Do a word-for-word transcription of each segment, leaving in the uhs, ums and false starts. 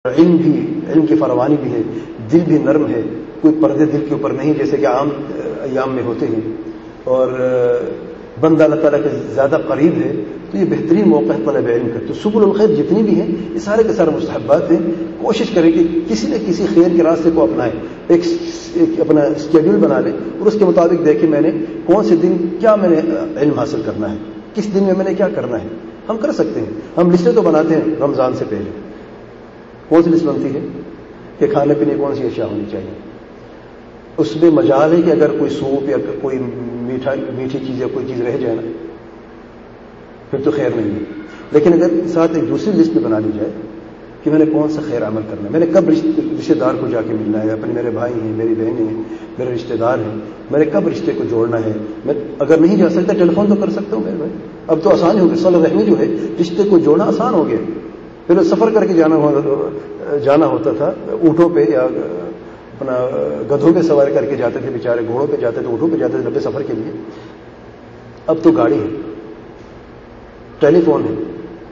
علم بھی علم کی فراوانی بھی ہے، دل بھی نرم ہے، کوئی پردے دل کے اوپر نہیں جیسے کہ عام ایام میں ہوتے ہیں، اور بندہ اللہ تعالیٰ کے زیادہ قریب ہے، تو یہ بہترین موقع ہے طلب علم کا۔ تو سبل الخیر جتنی بھی ہیں یہ سارے کے سارے مستحبات ہیں، کوشش کریں کہ کسی نہ کسی خیر کے راستے کو اپنائیں، ایک, ایک اپنا اسکیڈول بنا لیں اور اس کے مطابق دیکھیں میں نے کون سے دن کیا میں نے علم حاصل کرنا ہے، کس دن میں میں نے کیا کرنا ہے۔ ہم کر سکتے ہیں، ہم لسٹیں تو بناتے ہیں رمضان سے پہلے۔ کون سی لسٹ بنتی ہے کہ کھانے پینے کون سی اشیاء ہونی چاہیے، اس میں مجال ہے کہ اگر کوئی سوپ یا کوئی میٹھا میٹھی چیز یا کوئی چیز رہ جائے نا پھر تو خیر نہیں ہے، لیکن اگر ساتھ ایک دوسری لسٹ میں بنا لی جائے کہ میں نے کون سا خیر عمل کرنا ہے، میں نے کب رشتے دار کو جا کے ملنا ہے، اپنے میرے بھائی ہیں، میری بہنیں ہیں، میرے رشتے دار ہیں، میں نے کب رشتے کو جوڑنا ہے۔ میں اگر نہیں جا سکتا ٹیلی فون تو کر سکتا ہوں میرے بھائی، اب تو آسان ہو گیا، صلہ رحمی جو ہے رشتے کو جوڑنا آسان ہو گیا۔ پھر سفر کر کے جانا جانا ہوتا تھا اونٹوں پہ یا اپنا گدھوں پہ سوار کر کے جاتے تھے بیچارے، گھوڑوں پہ جاتے تھے، اونٹوں پہ جاتے تھے لمبے سفر کے لیے۔ اب تو گاڑی ہے، ٹیلی فون ہے،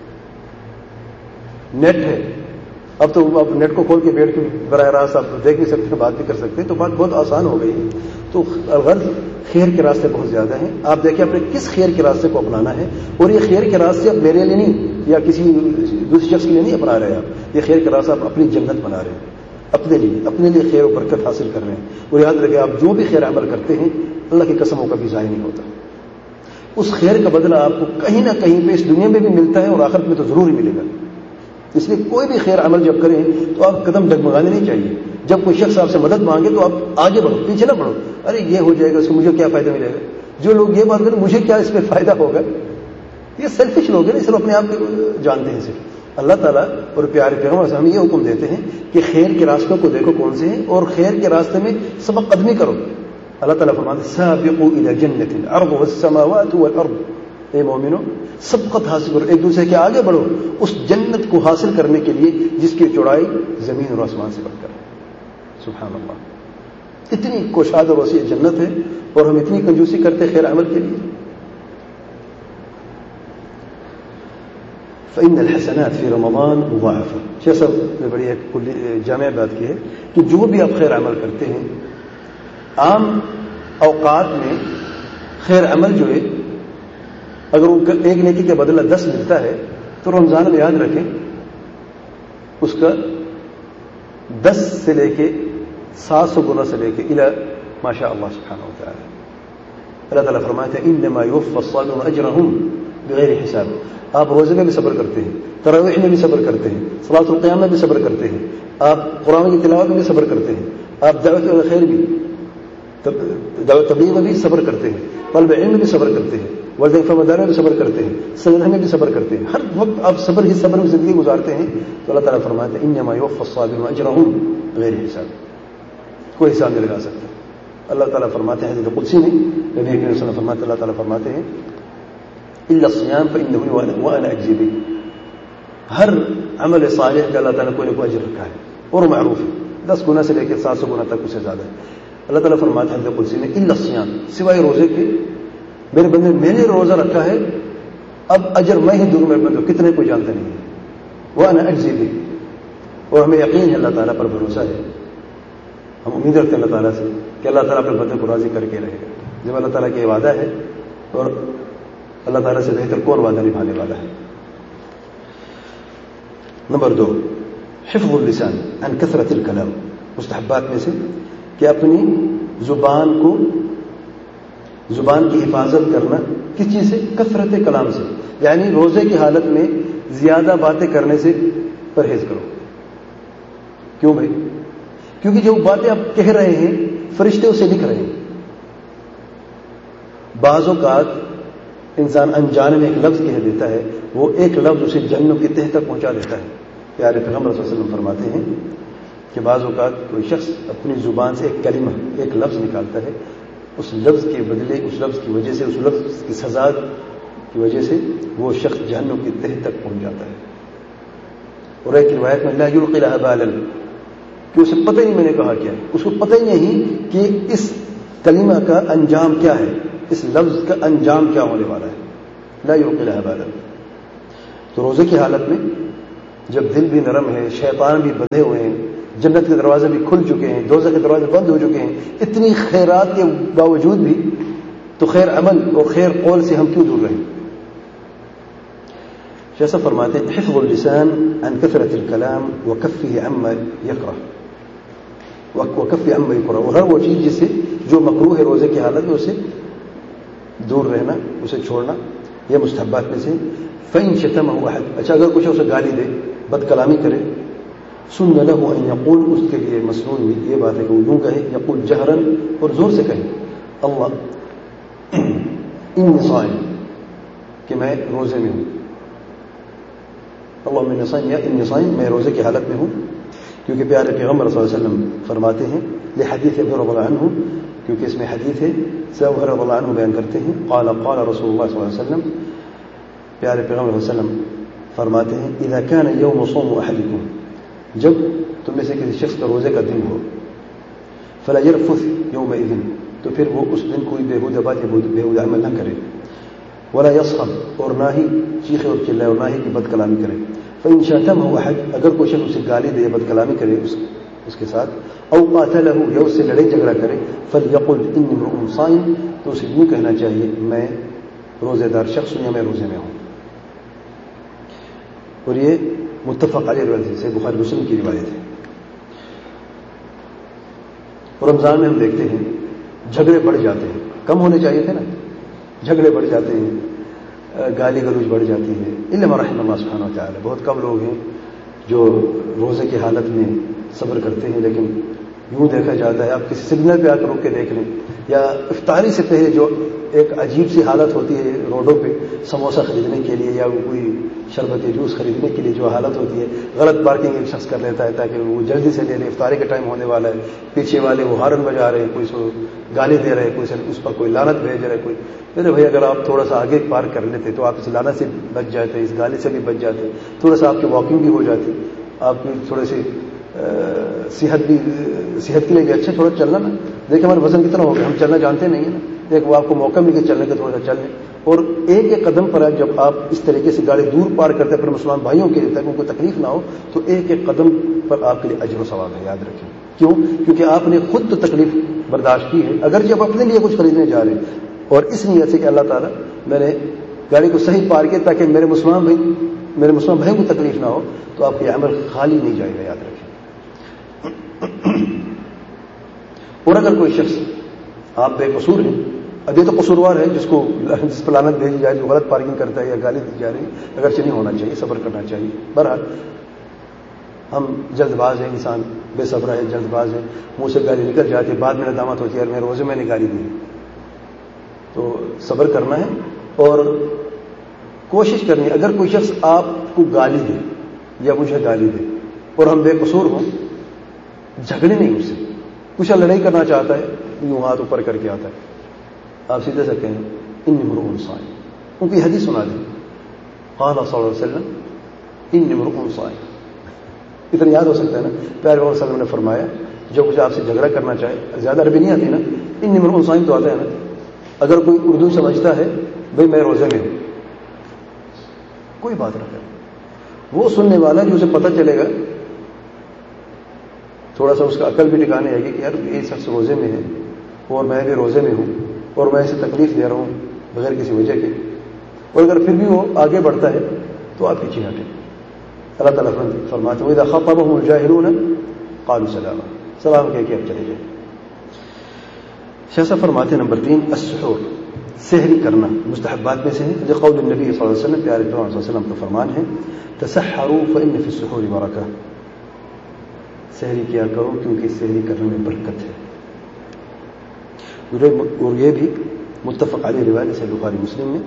نیٹ ہے، اب تو اب نیٹ کو کھول کے بیٹھ کے براہ راست آپ دیکھ بھی سکتے ہیں، بات بھی کر سکتے ہیں، تو بات بہت آسان ہو گئی ہے۔ تو غرض خیر کے راستے بہت زیادہ ہیں، آپ دیکھیں اپنے کس خیر کے راستے کو اپنانا ہے، اور یہ خیر کے راستے اب میرے لیے نہیں یا کسی دوسرے شخص کے لیے نہیں اپنا رہے آپ، یہ خیر کے راستے آپ اپنی جنت بنا رہے ہیں، اپنے لیے اپنے لیے خیر و برکت حاصل کر رہے ہیں۔ اور یاد رکھیں آپ جو بھی خیر عمل کرتے ہیں اللہ کی قسموں کا بھی ضائع نہیں ہوتا، اس خیر کا بدلہ آپ کو کہیں نہ کہیں پہ اس دنیا میں بھی ملتا ہے اور آخرت میں تو ضرور ہی ملے گا۔ اس لیے کوئی بھی خیر عمل جب کریں تو آپ قدم ڈگمگانے نہیں چاہیے۔ جب کوئی شخص آپ سے مدد مانگے تو آپ آگے بڑھو، پیچھے نہ بڑھو، ارے یہ ہو جائے گا اس کو مجھے کیا فائدہ ملے گا۔ جو لوگ یہ بات کریں مجھے کیا اس میں فائدہ ہوگا، یہ سیلفش لوگ ہیں، صرف اپنے آپ کو جانتے ہیں۔ صرف اللہ تعالیٰ اور پیارے پیغمبر سے ہمیں یہ حکم دیتے ہیں کہ خیر کے راستوں کو دیکھو کون سے ہیں اور خیر کے راستے میں سبق قدمی کرو۔ اللہ تعالیٰ فرماتے ہیں سابقوا الی جنت عرضها السماوات والارض، اے مومنو سبقت حاصل کرو، ایک دوسرے کے آگے بڑھو اس جنت کو حاصل کرنے کے لیے جس کی چوڑائی زمین اور آسمان سے بڑھ کر ہے۔ سبحان اللہ، اتنی کوشاد اور وسیع جنت ہے اور ہم اتنی کنجوسی کرتے خیر عمل کے لیے۔ فإن الحسنات في رمضان مضاعفة، شیخ صاحب نے بڑی ایک جامع بات کی ہے کہ جو بھی آپ خیر عمل کرتے ہیں عام اوقات میں خیر عمل جو ہے اگر ایک نیکی کے بدلہ دس ملتا ہے تو رمضان میں یاد رکھیں اس کا دس سے لے کے سات سو گنا سے لے کے الى ما شاء اللہ سبحانہ وتعالی۔ اللہ تعالیٰ فرماتے ہیں انما یوفی الصابرون اجرهم بغیر حساب، آپ روزے میں بھی صبر کرتے ہیں، تراویح میں بھی صبر کرتے ہیں، صلاۃ القیام میں بھی صبر کرتے ہیں، آپ قرآن کی تلاوت میں بھی صبر کرتے ہیں، آپ دعوت الخیر بھی دعوت تبلیغ میں بھی صبر کرتے ہیں، طلب علم میں بھی صبر کرتے ہیں، وظیفہ مدارہ میں بھی صبر کرتے ہیں، سجدہ میں بھی صبر کرتے ہیں، ہر وقت آپ صبر ہی صبر میں زندگی گزارتے ہیں، تو اللہ تعالیٰ فرماتے ہیں انما یوفی الصابرون اجرهم بغیر حساب، کوئی حساب نہیں لگا سکتا۔ اللہ تعالیٰ فرماتے ہیں حدیث قدسی میں، نبی کریم صلی اللہ علیہ وسلم فرماتے اللہ تعالیٰ فرماتے ہیں الا الصيام فانه وانا اجزي به، ہر عمل صالح کا اللہ تعالیٰ کوئی نہ کوئی اجر رکھا ہے اور معروف ہے، دس گنا سے لے کے سات سو گنا تک اس سے زیادہ ہے۔ اللہ تعالیٰ فرماتے ہیں حدیث قدسی میں الا الصيام، سوائے روزے کے، میرے بندے میں نے روزہ رکھا ہے اب اجر میں ہی دوں میرے بندے، کتنے کو جانتے نہیں ہے، وانا اجزي به، اور ہمیں یقین ہے اللہ تعالیٰ پر بھروسہ ہے، ہم امید رکھتے ہیں اللہ تعالیٰ سے کہ اللہ تعالیٰ اپنے بندے کو راضی کر کے رہے گا۔ جب اللہ تعالیٰ کا وعدہ ہے اور اللہ تعالیٰ سے بہتر کون وعدہ نبھانے والا ہے۔ نمبر دو، حفظ اللسان عن کثرت الکلام، مستحبات میں سے کہ اپنی زبان کو زبان کی حفاظت کرنا کس چیز سے؟ کثرت کلام سے، یعنی روزے کی حالت میں زیادہ باتیں کرنے سے پرہیز کرو۔ کیوں بھائی؟ کیونکہ جو باتیں آپ کہہ رہے ہیں فرشتے اسے لکھ رہے ہیں۔ بعض اوقات انسان انجانے میں ایک لفظ کہہ دیتا ہے، وہ ایک لفظ اسے جہنم کی تہ تک پہنچا دیتا ہے۔ پیارے پیغمبر صلی اللہ علیہ وسلم فرماتے ہیں کہ بعض اوقات کوئی شخص اپنی زبان سے ایک کلمہ ایک لفظ نکالتا ہے، اس لفظ کے بدلے اس لفظ کی وجہ سے اس لفظ کی سزا کی وجہ سے وہ شخص جہنم کی تہ تک پہنچ جاتا ہے۔ اور ایک روایت میں لا یلقی لها بالا، کہ اسے پتہ ہی نہیں میں نے کہا کیا، اس کو پتہ ہی نہیں کہ اس کلمہ کا انجام کیا ہے، اس لفظ کا انجام کیا ہونے والا ہے۔ لا یلقی لها بالا۔ تو روزے کی حالت میں جب دل بھی نرم ہے، شیطان بھی بندھے ہوئے ہیں، جنت کے دروازے بھی کھل چکے ہیں، دوزخ کے دروازے بند ہو چکے ہیں، اتنی خیرات کے باوجود بھی تو خیر عمل اور خیر قول سے ہم کیوں دور رہیں؟ جیسا فرماتے ہیں حفظ اللسان عن كثرة الكلام وكفه عما يكره وكفه عما يكره، اور ہر وہ چیز جس سے جو مکروہ ہے روزے کی حالت میں اسے دور رہنا، اسے چھوڑنا، یہ مستحبات میں سے۔ فإن شتمه أحد، اچھا اگر کچھ اسے گالی دے، بد کلامی کرے، سن له ان يقول، اس کے لیے مسنون یہ بات ہے کہ وہ یوں کہے، یقول جہرا، اور زور سے کہے، اللہ انی صائم، کہ میں روزے میں ہوں، اللہم انی صائم یا انی صائم، میں روزے کی حالت میں ہوں، کیونکہ پیارے پیغمبر صلی اللہ علیہ وسلم فرماتے ہیں لحدیث ابی رضی اللہ عنہ، کیونکہ اس میں حدیث ہے، ابو ہریرہ رضی اللہ عنہ بیان کرتے ہیں، قال قال رسول اللہ صلی اللہ علیہ وسلم، پیارے پیغمبر صلی اللہ علیہ وسلم فرماتے ہیں اذا كان يوم صوم احدكم، جب تم میں سے کسی شخص کا روزے کا دن ہو، فلا يرفث يومئذ، تو پھر وہ اس دن کوئی بےہودہ بات یا بےہودہ عمل نہ کرے، ولا يصخب، اور نہ ہی چیخے اور چلائے، اور نہ ہی کہ بد کلامی کرے، فإن شتمه أحد، اگر کوئی شخص اسے گالی دے، بد کلامی کرے اس اس کے ساتھ، او قاتله، یا اس سے لڑائی جھگڑا کرے، فليقل إني امرؤ صائم، تو اسے یوں کہنا چاہیے میں روزے دار شخص ہوں یا میں روزے میں ہوں۔ اور یہ متفق علیہ روایت سے بخاری مسلم کی روایت ہے۔ اور رمضان میں ہم دیکھتے ہیں جھگڑے بڑھ جاتے ہیں، کم ہونے چاہیے تھے نا، جھگڑے بڑھ جاتے ہیں، گالی گلوچ بڑھ جاتی ہے، الا ما رحم اللہ سبحانہ و تعالی، بہت کم لوگ ہیں جو روزے کی حالت میں صبر کرتے ہیں، لیکن یوں دیکھا جاتا ہے، آپ کسی سگنل پہ آ کر رک کے دیکھ لیں، یا افطاری سے پہلے جو ایک عجیب سی حالت ہوتی ہے روڈوں پہ سموسہ خریدنے کے لیے یا کوئی شربت جوس خریدنے کے لیے جو حالت ہوتی ہے، غلط پارکنگ ایک شخص کر لیتا ہے تاکہ وہ جلدی سے لے لے، افطاری کا ٹائم ہونے والا ہے، پیچھے والے وہ ہارن بجا رہے ہیں، کوئی سو گالی دے رہے ہیں، کوئی اس پر کوئی لعنت بھیج رہے کوئی، ارے بھائی اگر آپ تھوڑا سا آگے پارک کر لیتے تو آپ اس لعنت سے بچ جاتے، اس گالی سے بھی بچ جاتے، تھوڑا سا آپ کی واکنگ بھی ہو جاتی، آپ کی تھوڑے سی صحت بھی صحت کے لیے بھی اچھا تھوڑا چلنا نا، دیکھیں ہمارے وزن کتنا ہو گیا، ہم چلنا جانتے نہیں ہیں نا، دیکھ وہ آپ کو موقع مل کے چلنے کا تھوڑا سا چل لیں، اور ایک ایک قدم پر جب آپ اس طریقے سے گاڑی دور پار کرتے ہیں اپنے مسلمان بھائیوں کے لیے تاکہ ان کو تکلیف نہ ہو، تو ایک ایک قدم پر آپ کے لیے اجر و ثواب ہے، یاد رکھیں، کیوں؟ کیونکہ آپ نے خود تو تکلیف برداشت کی ہے، اگر جب اپنے لیے کچھ خریدنے جا رہے ہیں اور اس نیت سے کہ اللہ تعالیٰ میں نے گاڑی کو صحیح پار کیا تاکہ میرے مسلمان بھائی میرے مسلمان بھائیوں کو تکلیف نہ ہو، تو آپ کا عمل خالی نہیں جائے گا، یاد رکھیں۔ اور اگر کوئی شخص آپ بے قصور ہیں، اب یہ تو قصوروار ہے جس کو جس پر لعنت بھیجی جائے، جو غلط پارکنگ کرتا ہے یا گالی دی جا رہی ہے، اگرچہ نہیں ہونا چاہیے، صبر کرنا چاہیے، بہرحال ہم جلد باز ہیں، انسان بے صبر ہے، جلد باز ہے، منہ سے گالی نکل جاتی ہے، بعد میں ندامت ہوتی ہے اور میں روزے میں نے گالی دی، تو صبر کرنا ہے اور کوشش کرنی ہے۔ اگر کوئی شخص آپ کو گالی دے یا مجھے گالی دے اور ہم بے قصور ہوں، جھگڑے نہیں اس سے، کچھ لڑائی کرنا چاہتا ہے، یوں ہاتھ اوپر کر کے آتا ہے، آپ سیدھے سے کہیں انی امرؤ صائم، ان کی حدیث سنا دیں، قال صلی اللہ علیہ وسلم انی امرؤ صائم، اتنا یاد ہو سکتا ہے نا، پیارے محمد صلی اللہ علیہ وسلم نے فرمایا جو کچھ آپ سے جھگڑا کرنا چاہے، زیادہ عربی نہیں آتی نا، انی امرؤ صائم تو آتا ہے نا، اگر کوئی اردو سمجھتا ہے بھئی میں روزے میں ہوں، کوئی بات نہ کرے، وہ سننے والا جو اسے پتہ چلے گا، تھوڑا سا اس کا عقل بھی ٹھکانے آئے گی کہ یار یہ شخص روزے میں ہے اور میں بھی روزے میں ہوں اور میں اسے تکلیف دے رہا ہوں بغیر کسی وجہ کے، اور اگر پھر بھی وہ آگے بڑھتا ہے تو آپ پیچھے ہٹیں۔ اللہ تعالیٰ فرماتے ہیں وَإِذَا خَاطَبَهُمُ الْجَاهِلُونَ قَالُوا سَلَامًا، سلام کہہ کے اب چلے جائیں۔ شیخ صاحب فرماتے ہیں نمبر تین السحور، سحری کرنا مستحبات میں سے ہے، لقول النبی صلی اللہ علیہ وسلم، پیارے پیغمبر صلی اللہ علیہ وسلم کا فرمان ہے تسحروا فإن فی السحور برکہ، سحری کیا کرو کیونکہ سحری کرنے میں برکت ہے، اور یہ بھی متفق علیہ روایت سے بخاری مسلم میں۔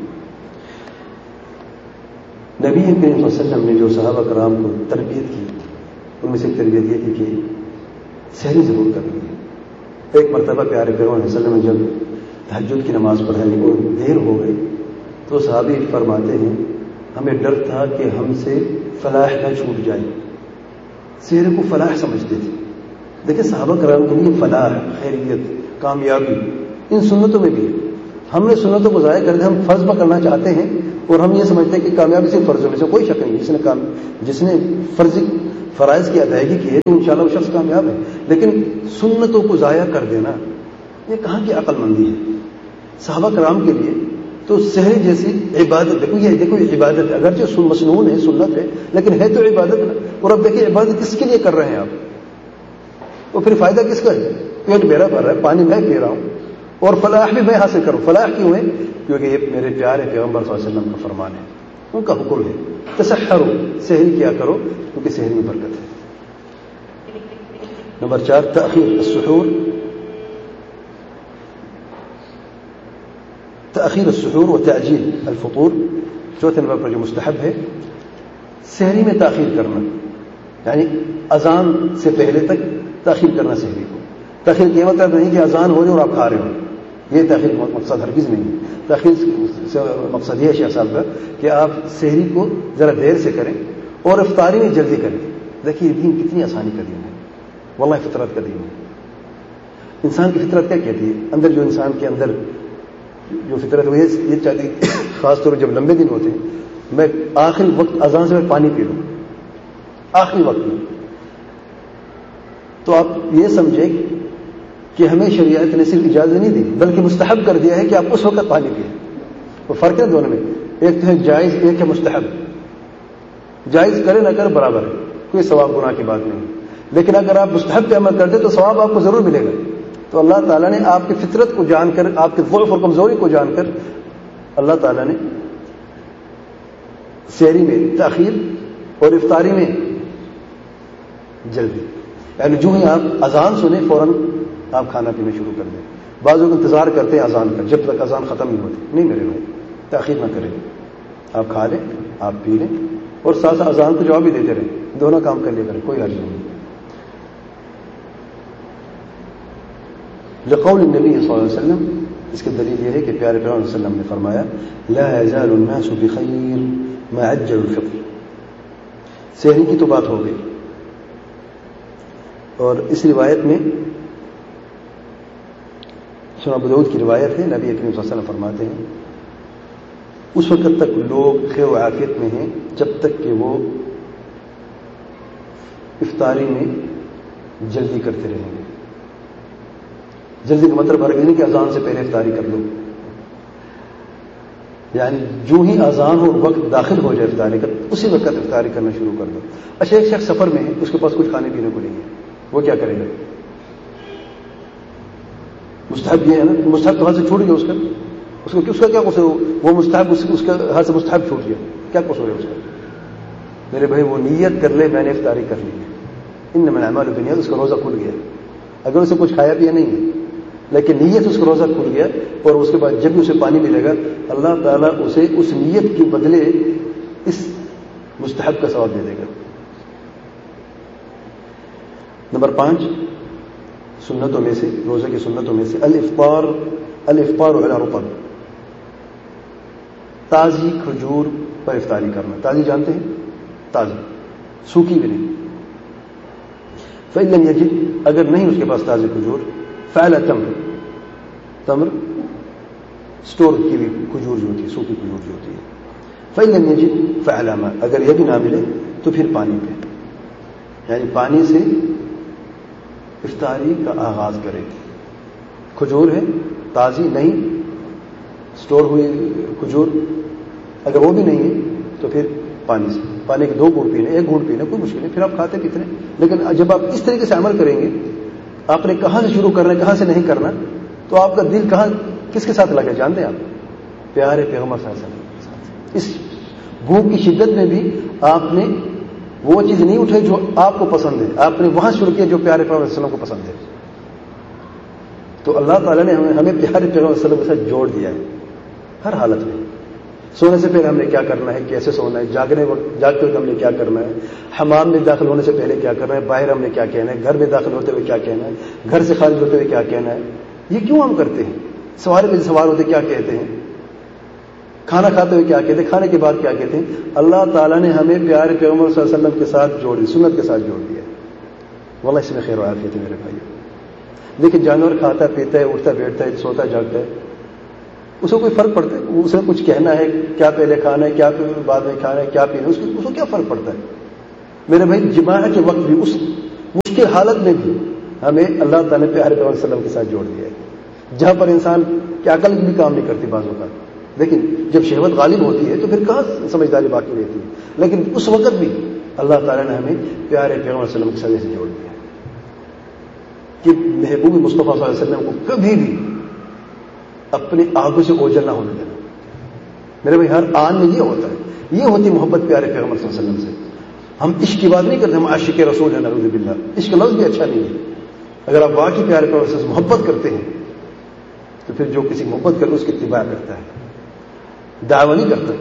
نبی کریم صلی اللہ علیہ وسلم نے جو صحابہ کرام کو تربیت کی ان میں سے ایک تربیت یہ تھی کہ سحری ضرور کرنی ہے۔ ایک مرتبہ پیارے پیغمبر علیہ وسلم نے جب تہجد کی نماز پڑھائی اور دیر ہو گئی تو صحابی فرماتے ہیں ہمیں ڈر تھا کہ ہم سے فلاح نہ چھوٹ جائے، سحری کو فلاح سمجھتے تھے۔ دیکھیں صحابہ کرام کے لیے فلاح، خیریت، کامیابی ان سنتوں میں بھی ہے، ہم نے سنتوں کو ضائع کر دیا، ہم فرض پکڑنا چاہتے ہیں اور ہم یہ سمجھتے ہیں کہ کامیابی صرف فرضوں میں سے کوئی شک نہیں. جس نے کام جس نے فرض فرائض کی ادائیگی کی ہے تو انشاءاللہ وہ شخص کامیاب ہے. لیکن سنتوں کو ضائع کر دینا یہ کہاں کی عقل مندی ہے؟ صحابہ کرام کے لیے تو سحری جیسی عبادت، دیکھو یہ دیکھو یہ عبادت ہے، اگرچہ مسنون ہے، سنت ہے، لیکن ہے تو عبادت نا. اور اب دیکھیے عبادت کس کے لیے کر رہے ہیں آپ؟ تو پھر فائدہ کس کا ہے؟ پیٹ میرا بھر رہا ہے، پانی میں پی رہا ہوں، اور فلاح بھی میں حاصل کروں. فلاح کیوں ہے؟ کیونکہ یہ میرے پیارے پیغمبر صلی اللہ علیہ وسلم کا فرمان ہے، ان کا حکم ہے. تسحروا، سحری کیا کرو کیونکہ سحری میں برکت ہے. نمبر چار تاخیر السحور. تاخیر السحور و تعجیل الفطور. چوتھے نمبر پر جو مستحب ہے سحری میں تاخیر کرنا، یعنی اذان سے پہلے تک تاخیر کرنا سحری کو. تاخیر کی مطلب نہیں کہ اذان ہو رہی اور آپ کھا رہے ہو، یہ تاخیر مقصد ہرگز نہیں ہے. تاخیر سے مقصد یہ ہے شیخ صاحب کا کہ آپ سحری کو ذرا دیر سے کریں اور افطاری میں جلدی کریں. دیکھیے دین کتنی آسانی کا دین ہے، واللہ فطرت کا دین ہے. انسان کی فطرت کیا کہتی ہے؟ اندر جو انسان کے اندر جو فطرت وہ یہ چاہتی ہے، خاص طور پر جب لمبے دن ہوتے ہیں، میں آخری وقت اذان سے میں پانی پی لوں آخری وقت میں. تو آپ یہ سمجھیں کہ ہمیں شریعت نے صرف اجازت نہیں دی بلکہ مستحب کر دیا ہے کہ آپ اس وقت پانی پئیں. وہ فرق ہے دونوں میں، ایک تو ہے جائز، ایک ہے مستحب. جائز کرے نہ کرے برابر ہے، کوئی ثواب گناہ کی بات نہیں. لیکن اگر آپ مستحب پہ عمل کرتے تو ثواب آپ کو ضرور ملے گا. تو اللہ تعالیٰ نے آپ کی فطرت کو جان کر، آپ کے ضعف اور کمزوری کو جان کر، اللہ تعالیٰ نے سحری میں تاخیر اور افطاری میں جلدی، یعنی جو ہی آپ اذان سنیں فوراً آپ کھانا پینا شروع کر دیں. بعض لوگ انتظار کرتے ہیں اذان کا، جب تک اذان ختم نہیں ہوتی. نہیں میرے بھائی، تاخیر نہ کریں، آپ کھا لیں، آپ پی لیں اور ساتھ ساتھ اذان کو جواب بھی دیتے رہیں. دونوں کام کر لیا کریں، کوئی حرج نہیں. لقول النبی صلی اللہ علیہ وسلم، اس کی دلیل یہ ہے کہ پیارے پیغمبر صلی اللہ علیہ وسلم نے فرمایا لا يزال الناس بخیر ما عجل الفطر. سحری کی تو بات ہو گئی، اور اس روایت میں سنن ابو داؤد کی روایت ہے، نبی کریم صلی اللہ علیہ وسلم فرماتے ہیں اس وقت تک لوگ خیر و عافیت میں ہیں جب تک کہ وہ افطاری میں جلدی کرتے رہیں گے. جلدی کا مطلب ہر نہیں کہ اذان سے پہلے افطاری کر لو، یعنی جو ہی اذان ہو وقت داخل ہو جائے افطاری کا، اسی وقت افطاری کرنا شروع کر دو. اچھا ایک شخص سفر میں ہے، اس کے پاس کچھ کھانے پینے کو نہیں ہے، وہ کیا کرے گا؟ مستحب یہ ہے نا، مستحب تو ہاتھ سے چھوٹ گیا اس کا، اس کو اس کا کیا قصور؟ وہ مستحب اس کا ہاتھ سے مستحب چھوٹ گیا، کیا قصور ہے اس کا؟ میرے بھائی وہ نیت کر لے میں نے افطاری کر لی ہے، انما الاعمال بالنیات، اس کا روزہ کھل گیا. اگر اسے کچھ کھایا پیا نہیں ہے لیکن نیت اس کا روزہ کھل گیا، اور اس کے بعد جب بھی اسے پانی ملے گا اللہ تعالیٰ اسے اس نیت کے بدلے اس مستحب کا ثواب دے دے گا. نمبر پانچ سنتوں میں سے، روزے کی سنتوں میں سے الافطار الافطار علی رطب، تازی کھجور پر افطاری کرنا. تازی جانتے ہیں؟ تازی، سوکھی بھی نہیں. فإن لم يجد، اگر نہیں اس کے پاس تازی کھجور، فعلی تمر، تمر سٹور کی بھی کھجور جو ہوتی ہے، سوکھی کھجور جو ہوتی ہے. فإن لم يجد فعلی ماء، اگر یہ بھی نہ ملے تو پھر پانی پہ، یعنی پانی سے افطاری کا آغاز کرے. کھجور ہے تازی نہیں، سٹور ہوئی کھجور، اگر وہ بھی نہیں ہے تو پھر پانی سے، پانی کے دو گھونٹ پینے، ایک گھونٹ پینے کوئی مشکل نہیں، پھر آپ کھاتے پیتے ہیں. لیکن جب آپ اس طریقے سے عمل کریں گے، آپ نے کہاں سے شروع کرنا ہے کہاں سے نہیں کرنا، تو آپ کا دل کہاں کس کے ساتھ لگے جانتے ہیں آپ؟ پیارے پیغمبر صلی اللہ علیہ وسلم کے ساتھ. اس بھوک کی شدت میں بھی آپ نے وہ چیز نہیں اٹھائی جو آپ کو پسند ہے، آپ نے وہاں شروع کیا جو پیارے پیغمبر صلی اللہ علیہ وسلم کو پسند ہے. تو اللہ تعالیٰ نے ہمیں ہمیں پیارے پیغمبر صلی اللہ علیہ وسلم کے ساتھ جوڑ دیا ہے ہر حالت میں. سونے سے پہلے ہم نے کیا کرنا ہے، کیسے سونا ہے، جاگنے وقت جاگتے وقت ہم نے کیا کرنا ہے، حمام میں داخل ہونے سے پہلے کیا کرنا ہے، باہر ہم نے کیا کہنا ہے، گھر میں داخل ہوتے ہوئے کیا کہنا ہے، گھر سے خارج ہوتے ہوئے کیا کہنا ہے. یہ کیوں ہم کرتے ہیں؟ سوال میں سوال ہوتے کیا کہتے ہیں، کھانا کھاتے ہوئے کیا کہتے ہیں، کھانے کے بعد کیا کہتے ہیں. اللہ تعالیٰ نے ہمیں پیارے پیغمبر صلی اللہ علیہ وسلم کے ساتھ جوڑ دی، سنت کے ساتھ جوڑ دیا. واللہ اس میں خیر و عافیت ہے میرے بھائی. لیکن جانور کھاتا پیتا ہے، اٹھتا بیٹھتا ہے، سوتا جاگتا ہے، اسے کوئی فرق پڑتا ہے؟ اسے کچھ کہنا ہے کیا پہلے کھانا ہے کیا بعد میں کھانا ہے کیا پینا ہے، اس کو اس کو کیا فرق پڑتا ہے؟ میرے بھائی جماع کے وقت بھی اس مشکل حالت میں بھی ہمیں اللہ تعالیٰ نے پیارے پیغمبر صلی اللہ علیہ وسلم کے ساتھ جوڑ دیا ہے، جہاں پر انسان کی عقل بھی کام نہیں کرتی بعضوں کا، لیکن جب شہوت غالب ہوتی ہے تو پھر کہاں سمجھداری باقی رہتی ہے، لیکن اس وقت بھی اللہ تعالیٰ نے ہمیں پیارے پیغمبر صلی اللہ علیہ وسلم کے ساتھ سے جوڑ دیا ہے کہ محبوب مصطفیٰ صلی اللہ علیہ وسلم کو کبھی بھی اپنی آنکھوں سے اوجھل نہ ہونے دینا۔ میرے بھائی ہر آن میں یہ ہوتا ہے، یہ ہوتی محبت پیارے پیغمبر صلی اللہ علیہ وسلم سے۔ ہم عشق کی بات نہیں کرتے، ہم عاشق رسول ہیں نعوذ باللہ، عشق لفظ بھی اچھا نہیں ہے۔ اگر آپ واقعی پیارے پیغمبر سے محبت کرتے ہیں تو پھر جو کسی محبت کرے اس کی اتباع کرتا ہے، دعویٰ نہیں کرتا۔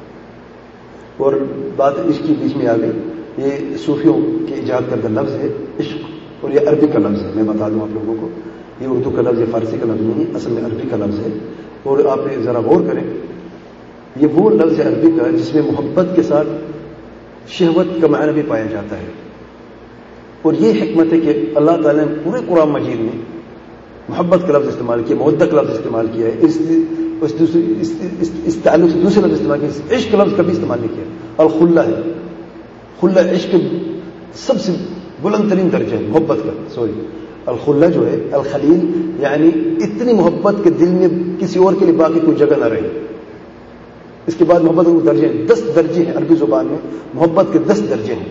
اور بات عشق کے بیچ میں آ گئی، یہ صوفیوں کے ایجاد کردہ لفظ ہے عشق، اور یہ عربی کا لفظ ہے۔ میں بتا دوں آپ لوگوں کو، یہ اردو کا لفظ ہے، فارسی کا لفظ نہیں ہے، اصل میں عربی کا لفظ ہے۔ اور آپ ذرا غور کریں، یہ وہ لفظ ہے عربی کا جس میں محبت کے ساتھ شہوت کا معنی بھی پایا جاتا ہے۔ اور یہ حکمت ہے کہ اللہ تعالیٰ نے پورے قرآن مجید میں محبت کا لفظ استعمال کیا، مودہ کا لفظ استعمال کیا ہے، اس اس, اس, اس, اس تعلق سے دوسرے لفظ استعمال کیا، عشق کا لفظ کبھی استعمال نہیں کیا۔ الخلہ ہے، خلہ عشق سب سے بلند ترین درجہ ہے محبت کا، سوری الخلہ جو ہے الخلیل، یعنی اتنی محبت کے دل میں کسی اور کے لیے باقی کوئی جگہ نہ رہے۔ اس کے بعد محبت کے درجے ہیں، دس درجے ہیں عربی زبان میں، محبت کے دس درجے ہیں۔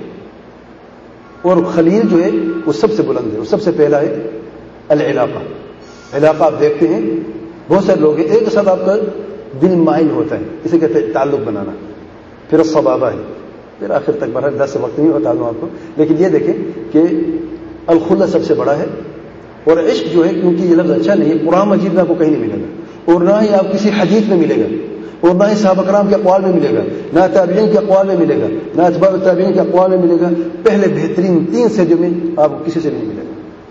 اور خلیل جو ہے وہ سب سے بلند ہے، وہ سب سے پہلا ہے العلاقہ۔ علاقہ آپ دیکھتے ہیں بہت سارے لوگ ہیں، ایک ساتھ آپ کا دل مائل ہوتا ہے، اسے کہتے ہیں تعلق بنانا۔ پھر الصبابہ ہے، پھر آخر تک بڑھا، دس سے وقت نہیں بتا دوں آپ کو، لیکن یہ دیکھیں کہ الخلہ سب سے بڑا ہے۔ اور عشق جو ہے، کیونکہ یہ لفظ اچھا نہیں ہے، قرآن مجید میں آپ کو کہیں نہیں ملے گا، اور نہ ہی آپ کسی حدیث میں ملے گا، اور نہ ہی صحابہ کرام کے اقوال میں ملے گا، نہ تابعین کے اقوال میں ملے گا، نہ اتباع التابعین کے اقوال میں ملے گا، پہلے بہترین تین سجدوں میں آپ کو کسی سے نہیں ملے گا۔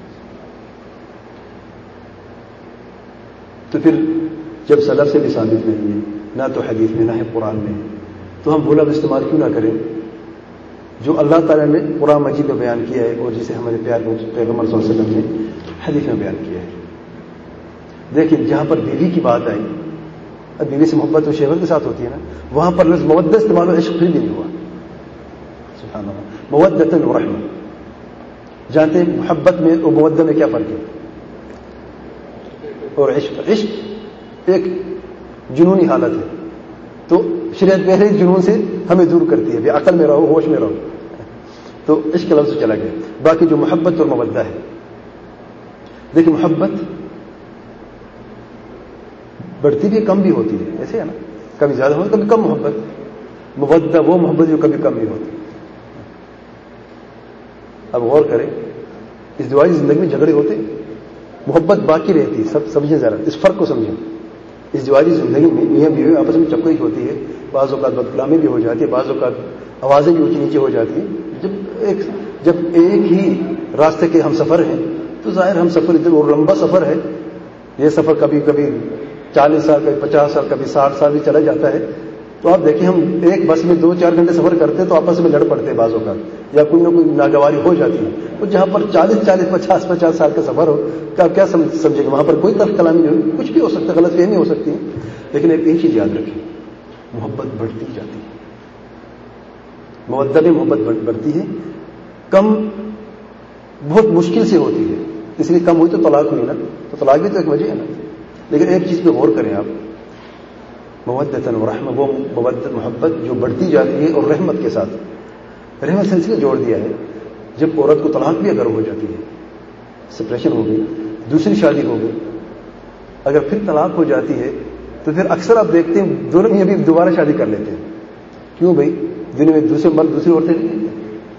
تو پھر جب سلف سے بھی ثابت نہیں ہے، نہ تو حدیث میں نہ ہے قرآن میں، تو ہم وہ لفظ استعمال کیوں نہ کریں جو اللہ تعالیٰ نے قرآن مجید میں بیان کیا ہے اور جسے ہمارے پیارے پیغمبر صلی اللہ علیہ وسلم نے حدیث میں بیان کیا ہے۔ لیکن جہاں پر بیوی کی بات آئی، اب بیوی سے محبت و شہوت کے ساتھ ہوتی ہے نا، وہاں پر لفظ مودہ استعمال ہوا، عشق پھر بھی نہیں ہوا۔ سبحان اللہ، مودۃ و رحمہ۔ جانتے ہیں محبت میں اور مودہ میں کیا فرق ہے؟ اور عشق عشق ایک جنونی حالت ہے، تو شریعت پہلے جنون سے ہمیں دور کرتی ہے، عقل میں رہو، ہوش میں رہو، تو عشق کا لفظ چلا گیا۔ باقی جو محبت اور مودہ ہے، دیکھیں محبت بڑھتی بھی کم بھی ہوتی ہے، ایسے ہے نا، کبھی زیادہ ہوتی کبھی کم محبت۔ مودہ وہ محبت جو کبھی کم نہیں ہوتی۔ اب غور کریں، اس دعائی زندگی میں جھگڑے ہوتے، محبت باقی رہتی ہے، سب سمجھیں ذرا، اس فرق کو سمجھیں۔ اس دعائی زندگی میں میاں بیوی آپس میں چپکئی ہوتی ہے، بعض اوقات بدکلامی بھی ہو جاتی ہے، بعض اوقات آوازیں بھی اونچی نیچے ہو جاتی ہیں۔ جب ایک جب ایک ہی راستے کے ہم سفر ہیں تو ظاہر ہم سفر اتنا اور لمبا سفر ہے، یہ سفر کبھی کبھی چالیس سال کبھی پچاس سال کبھی ساٹھ سال بھی چلا جاتا ہے، تو آپ دیکھیں ہم ایک بس میں دو چار گھنٹے سفر کرتے ہیں تو آپس میں لڑ پڑتے ہیں بعض اوقات، یا کوئی نہ کوئی ناگواری ہو جاتی ہے۔ تو جہاں پر چالیس چالیس پچاس پچاس سال کا سفر ہو تو آپ کیا سمجھیں گے؟ وہاں پر کوئی تلخ کلامی نہیں ہوگی، کچھ بھی ہو سکتا ہے، غلط فہمی ہو سکتی ہے، لیکن ایک ایک چیز یاد رکھیں، محبت بڑھتی جاتی ہے۔ مودہ میں محبت بڑھتی ہے، کم بہت مشکل سے ہوتی ہے، اس لیے کم ہوئی تو طلاق ہوئی نا، تو طلاق بھی تو ایک وجہ ہے نا۔ لیکن ایک چیز پہ غور کریں آپ، مودۃ و رحمہ، وہ مودت محبت جو بڑھتی جاتی ہے اور رحمت کے ساتھ۔ رحمت سے اس لیے جوڑ دیا ہے، جب عورت کو طلاق بھی اگر ہو جاتی ہے، سپریشن ہو گئی، دوسری شادی ہو گئی، اگر پھر طلاق ہو جاتی ہے تو پھر اکثر آپ دیکھتے ہیں دونوں میں ابھی دوبارہ شادی کر لیتے ہیں۔ کیوں بھائی؟ دنیا میں دوسرے مرد دوسری عورتیں نہیں ہیں،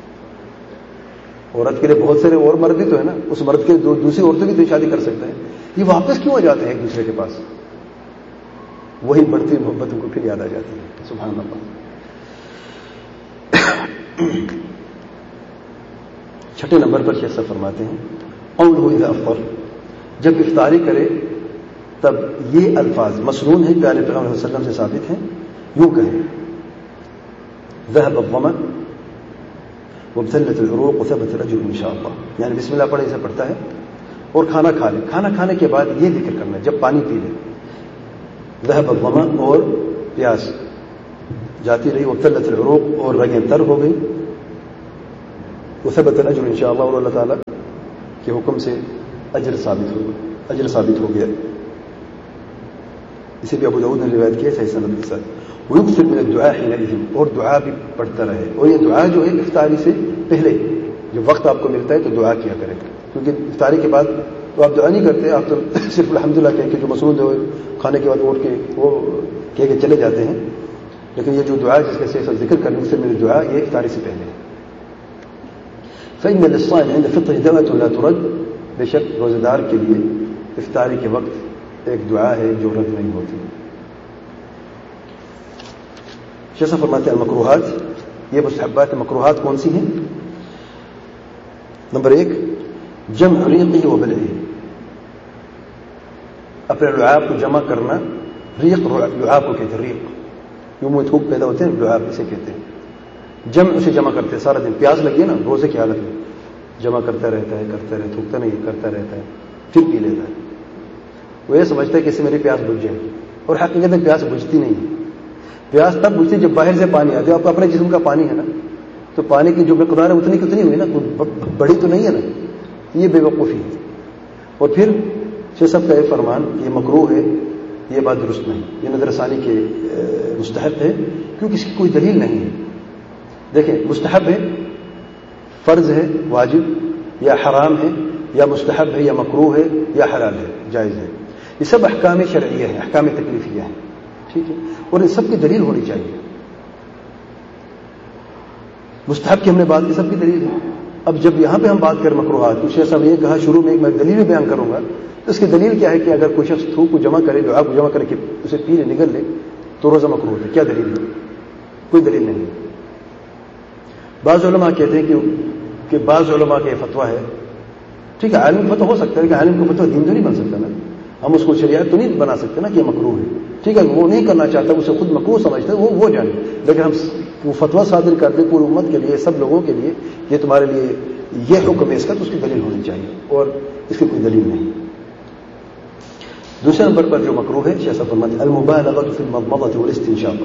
عورت کے لیے بہت سارے اور مرد بھی تو ہے نا، اس مرد کے دو دوسری عورتیں بھی تو شادی کر سکتے ہیں۔ یہ واپس کیوں آ جاتے ہیں ایک دوسرے کے پاس؟ وہی بڑھتی محبتوں کو پھر یاد آ جاتی ہے۔ سبحان اللہ۔ چھٹے نمبر پر شیخ صاحب فرماتے ہیں، قولہ اذا افطر، جب افطاری کرے تب یہ الفاظ مسنون ہیں، پیارے پیغمبر صلی اللہ علیہ وسلم سے ثابت ہیں، یوں کہیں، ذهب الظمأ وابتلت العروق وثبت الاجر ان شاء اللہ، یعنی بسم اللہ پڑھے اسے پڑھتا ہے اور کھانا کھا لے، کھانا کھانے کے بعد یہ ذکر کرنا ہے جب پانی پی لے، ذهب الظما اور پیاس جاتی رہی، وابتلت العروق اور رگیں تر ہو گئی، وثبت الاجر ان شاء اللہ، اور اللہ تعالیٰ کے حکم سے اجر ثابت ہو اجر ثابت ہو گیا. اسے بھی ابو داؤد نے روایت کیا صحیح سند کے ساتھ. ويكثر من الدعاء حينئذ، اور دعا بھی پڑھتا رہے، اور یہ دعا جو ہے افطاری سے پہلے جو وقت آپ کو ملتا ہے تو دعا کیا کریں، کیونکہ افطاری کے بعد تو آپ دعا نہیں کرتے، آپ تو صرف الحمدللہ کہہ کے جو مسعود ہے کھانے کے بعد اٹھ کے وہ کہہ کے چلے جاتے ہیں، لیکن یہ جو دعا جس کا صحیح ذکر کرنے سے میری دعا یہ افطاری سے پہلے. فإن للصائم عند فطره دعوة لا ترد، بے شک روزہ دار کے لیے افطاری کے وقت ایک دعا ہے جو رد نہیں ہوتی. شیخ فرماتے ہیں المکروہات، یہ مستحبات مکروہات کون سی ہیں؟ نمبر ایک جمع ریقہ و بلعہ، اپنے لعاب کو جمع کرنا. ریق لعاب کو کہتے ہیں، ریق یوں منہ تھوک پیدا ہوتے ہیں، لعاب اسے کہتے ہیں. جمع اسے جمع کرتے ہیں، سارا دن پیاس لگی ہے نا روزے کی حالت میں جمع کرتا رہتا ہے کرتا رہتا تھوکتا نہیں کرتا رہتا ہے، پھر پی لیتا ہے. وہ یہ سمجھتا ہے کہ اس سے میری پیاس بجھ جائے گی، اور حقیقت میں پیاس بجھتی نہیں ہے. پیاس تب بجھتی جب باہر سے پانی آتا ہے. آپ کو اپنے جسم کا پانی ہے نا، تو پانی کی جو مقدار ہے اتنی کتنی ہوئی نا، بڑی تو نہیں ہے نا، یہ بے وقوفی ہے. اور پھر شیخ صاحب کا یہ فرمان یہ مکروہ ہے، یہ بات درست نہیں، یہ نظر ثانی کے مستحب ہے، کیونکہ اس کی کوئی دلیل نہیں ہے. دیکھیں مستحب ہے، فرض ہے، واجب یا حرام ہے، یا مستحب ہے یا مکروہ ہے یا حلال ہے، جائز ہے، یہ سب احکام شرعیہ ہیں، احکام تکلیفیہ ہیں، ٹھیک ہے، اور ان سب کی دلیل ہونی چاہیے. مستحب کی ہم نے بات کی، سب کی دلیل ہے. اب جب یہاں پہ ہم بات کریں مکروہات، تو شیخ صاحب نے یہ کہا شروع میں میں دلیل بیان کروں گا، تو اس کی دلیل کیا ہے کہ اگر کوئی شخص تھوک کو جمع کرے، دعا کو جمع کرے کہ اسے پی لے نگل لے تو روزہ مکروہ ہے. کیا دلیل ہے؟ کوئی دلیل نہیں. بعض علماء کہتے ہیں کہ کہ بعض علماء کا یہ فتویٰ ہے، ٹھیک ہے، عالم فتویٰ ہو سکتا ہے کہ عالم کا فتویٰ دین تو نہیں بن سکتا نا، ہم اس کو شریعت تو نہیں بنا سکتے نا کہ یہ مکروہ ہے. ٹھیک ہے، وہ نہیں کرنا چاہتا، اسے خود مکروہ سمجھتا ہے، وہ وہ جانے، لیکن ہم وہ فتویٰ صادر کرتے پوری امت کے لیے، سب لوگوں کے لیے، یہ تمہارے لیے یہ حکم ہے اس کا، تو اس کی دلیل ہونی چاہیے، اور اس کی کوئی دلیل نہیں. دوسرے نمبر پر جو مکروہ ہے شیخ صاحب فرماتے ہیں المبالغۃ فی المضمضۃ والاستنشاق،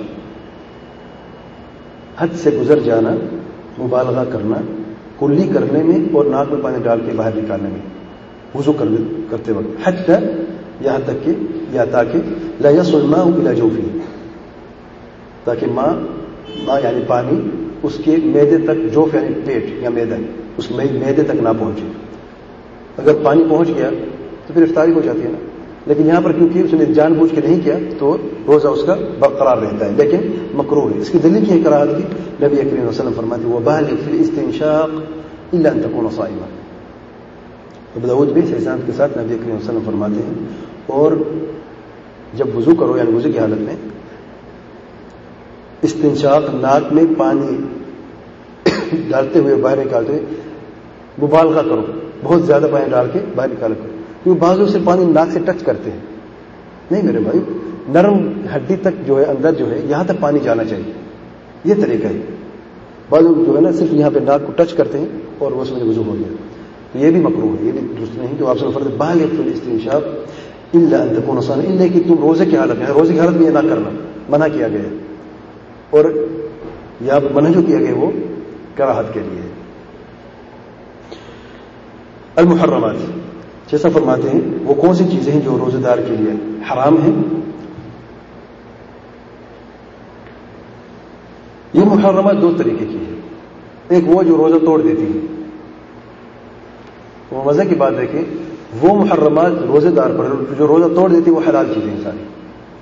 حد سے گزر جانا، مبالغہ کرنا کلی کرنے میں اور ناک میں پانی ڈال کے باہر نکالنے میں وضو کرتے وقت، حتی یہاں تک کہ یا تاکہ لا یصل الماء الی جوفہ، تاکہ ماء ماء یعنی پانی اس کے معدے تک، جوف یعنی پیٹ یا معدہ، اس معدے تک نہ پہنچے. اگر پانی پہنچ گیا تو پھر افطاری ہو جاتی ہے نا، لیکن یہاں پر کیونکہ اس نے جان بوجھ کے نہیں کیا تو روزہ اس کا برقرار رہتا ہے، لیکن مکروہ ہے. اس کی دلیل کی کراہت کی نبی کریم صلی اللہ علیہ وسلم فرماتے ہیں وبالغ فی الاستنشاق الا ان تكون صائما. ابو داؤد بھی صحیح سند کے ساتھ نبی کریم صلی اللہ علیہ وسلم فرماتے ہیں اور جب وضو کرو یعنی وضو کی حالت میں استنشاق ناک میں پانی ڈالتے ہوئے باہر نکالتے ہوئے مبالغہ کرو، بہت زیادہ پانی ڈال کے باہر نکالا کرو، کیونکہ بعض لوگ سے پانی ناک سے ٹچ کرتے ہیں. نہیں میرے بھائی، نرم ہڈی تک جو ہے اندر جو ہے یہاں تک پانی جانا چاہیے، یہ طریقہ ہے. بعض لوگ جو ہے نا صرف یہاں پہ ناک کو ٹچ کرتے ہیں اور وہ اس میں وضو ہو گیا، تو یہ بھی مکروہ ہے، یہ بھی درست نہیں. تو آپ سے فرض بالغ فی الاستنشاق الا ان تكون صائما، الا کہ تم روزے کی حالت میں، روزے کی حالت میں یہ نہ کرنا منع کیا گیا ہے، اور یہاں منع جو کیا گیا وہ کراہت کے لیے. المحرمات، جیسا فرماتے ہیں وہ کون سی چیزیں ہیں جو روزہ دار کے لیے حرام ہیں. یہ محرمات دو طریقے کی ہیں. ایک وہ جو روزہ توڑ دیتی ہے، وہ مزے کی بات دیکھیں، وہ محرمات روزہ دار پر جو روزہ توڑ دیتی ہے وہ حلال چیزیں ہیں ساری.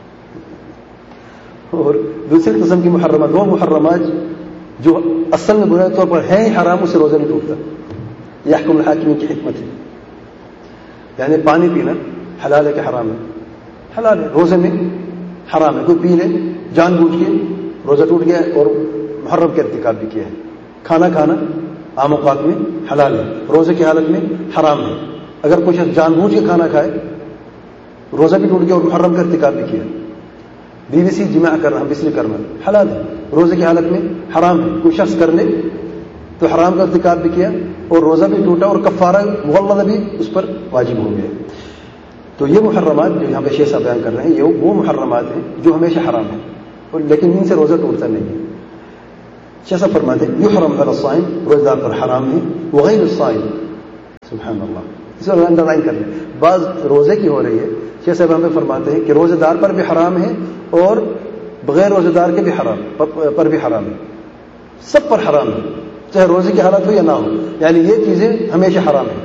اور دوسری قسم کی محرمات وہ محرمات جو اصل میں بنیادی طور پر ہیں ہی حرام، اس سے روزہ نہیں ٹوٹتا. یہ حکم الحاکمین کی حکمت ہے. یعنی پانی پینا حلال ہے کہ حرام ہے؟ حلال ہے. روزے میں حرام ہے، کوئی پی لے جان بوجھ کے روزہ ٹوٹ گیا اور محرم کا ارتکاب بھی کیا ہے. کھانا کھانا عام اوقات میں حلال ہے، روزے کی حالت میں حرام ہے. اگر کوئی شخص جان بوجھ کے کھانا کھائے روزہ بھی ٹوٹ گیا اور محرم کا ارتکاب بھی کیا. بیوی سے جماع کرنا، بسلی کرنا حلال ہے، روزے کی حالت میں حرام ہے. کوئی شخص کر لے تو حرام کا ارتکاب بھی کیا اور روزہ بھی ٹوٹا اور کفارہ مغلظہ بھی اس پر واجب ہو گیا. تو یہ محرمات جو یہاں پہ شیخ صاحب بیان کر رہے ہیں یہ وہ محرمات ہیں جو ہمیشہ حرام ہیں، اور لیکن ان سے روزہ ٹوٹتا نہیں ہے. شیخ صاحب فرماتے ہیں یحرم علی الصائم، روزہ دار پر حرام ہے، وغیر الصائم، سبحان اللہ، اس کو انڈر لائن کر لیں. بعض روزے کی ہو رہی ہے، شیخ صاحب ہمیں فرماتے ہیں کہ روزے دار پر بھی حرام ہے اور بغیر روزے دار کے بھی حرام پر بھی حرام ہے، سب پر حرام ہے، چاہے روزے کی حالت ہو یا نہ ہو، یعنی یہ چیزیں ہمیشہ حرام ہیں.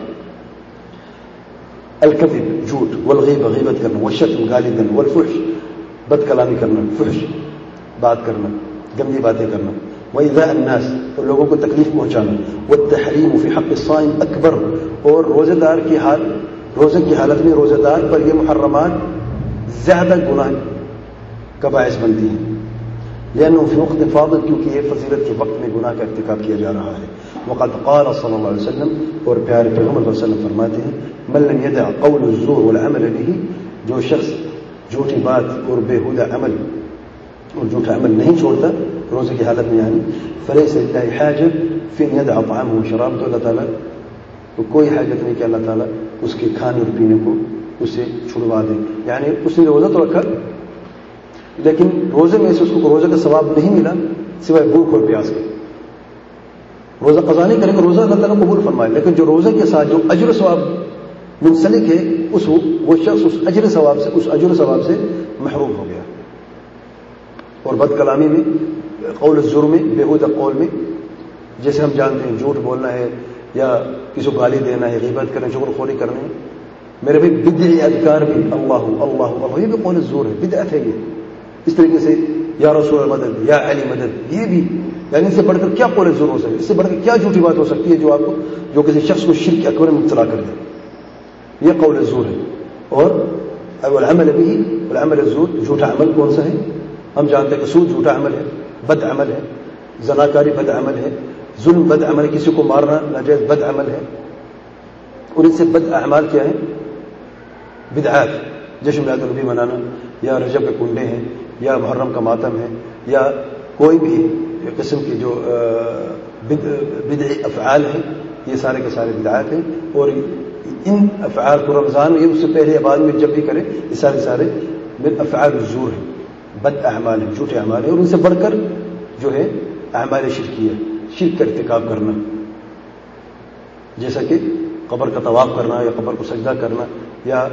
الکذب، جھوٹ، والغیبہ، غیبت کرنا، والشتم، گالی دینا، والفحش، بد کلامی کرنا، فحش بات کرنا، گندی باتیں کرنا، وإيذاء الناس، اور لوگوں کو تکلیف پہنچانا، والتحریم فی حق الصائم اکبر، اور روزے دار کی حال روزے کی حالت میں روزے دار پر یہ محرمات زیادہ گناہ کا باعث بنتی ہیں. لأنه في وقت فاضل، کیونکہ یہ فضیلت کے وقت میں گناہ کا ارتکاب کیا جا رہا ہے. وقد قال صلی اللہ علیہ وسلم، اور پیارے پیغمبر صلی اللہ علیہ وسلم فرماتے ہیں من لم يدع قول الزور والعمل به، جو شخص جھوٹی بات اور بیہودہ عمل اور جھوٹا عمل نہیں چھوڑتا روزے کی حالت میں، یعنی فليس لله حاجة في ان يدع طعامه وشرابه، تو اللہ تعالیٰ کو کوئی حاجت نہیں کہ اللہ تعالیٰ اس کے کھانے اور پینے کو اسے چھڑوا دے. یعنی اس نے روزہ تو رکھا لیکن روزے میں سے اس کو روزے کا ثواب نہیں ملا سوائے بھوک اور پیاس کے. روزہ قضا نہیں کرے گا، روزہ اللہ تعالیٰ قبول فرمائے، لیکن جو روزے کے ساتھ جو اجر و ثواب منسلک ہے اس وہ شخص اس اجر ثواب سے اس اجر و ثواب سے محروم ہو گیا. اور بد کلامی میں، قول الزور میں، بیہودہ قول میں، جیسے ہم جانتے ہیں جھوٹ بولنا ہے یا کسی کو گالی دینا ہے، غیبت کرنا، چغل خوری کرنا ہے. میرے بھائی بدعی اذکار بھی اللہ اللہ اللہ، یہ بھی قول الزور ہے، بدعت ہے یہ. اس طریقے سے یا رسول مدد، یا علی مدد، یہ بھی، یعنی اس سے بڑھ کر کیا قول الزور ہو سکتی ہے، اس سے بڑھ کر کیا جھوٹی بات ہو سکتی ہے جو آپ کو جو کسی شخص کو شرک اکبر میں مبتلا کر دے. یہ قول الزور ہے. اور العمل بھی، العمل الزور، جھوٹا عمل کون سا ہے؟ ہم جانتے ہیں کہ سود جھوٹا عمل ہے، بد عمل ہے، زناکاری بد عمل ہے، ظلم بد عمل ہے، کسی کو مارنا ناجائز بد عمل ہے. اور ان سے بد اعمال کیا ہیں؟ بدعات، جشن میلاد النبی منانا، یا رجب کے کنڈے ہیں، یا محرم کا ماتم ہے، یا کوئی بھی قسم کی جو بدعی افعال ہیں، یہ سارے کے سارے بدعات ہیں. اور ان افعال کو رمضان میں اس سے پہلے بعد میں جب بھی کریں یہ سارے سارے من افعال الزور ہیں، بد اعمال ہیں، جھوٹے اعمال ہیں. اور ان سے بڑھ کر جو ہے اعمال شرکیہ، شرک کا ارتکاب کرنا، جیسا کہ قبر کا طواف کرنا، یا قبر کو سجدہ کرنا، یا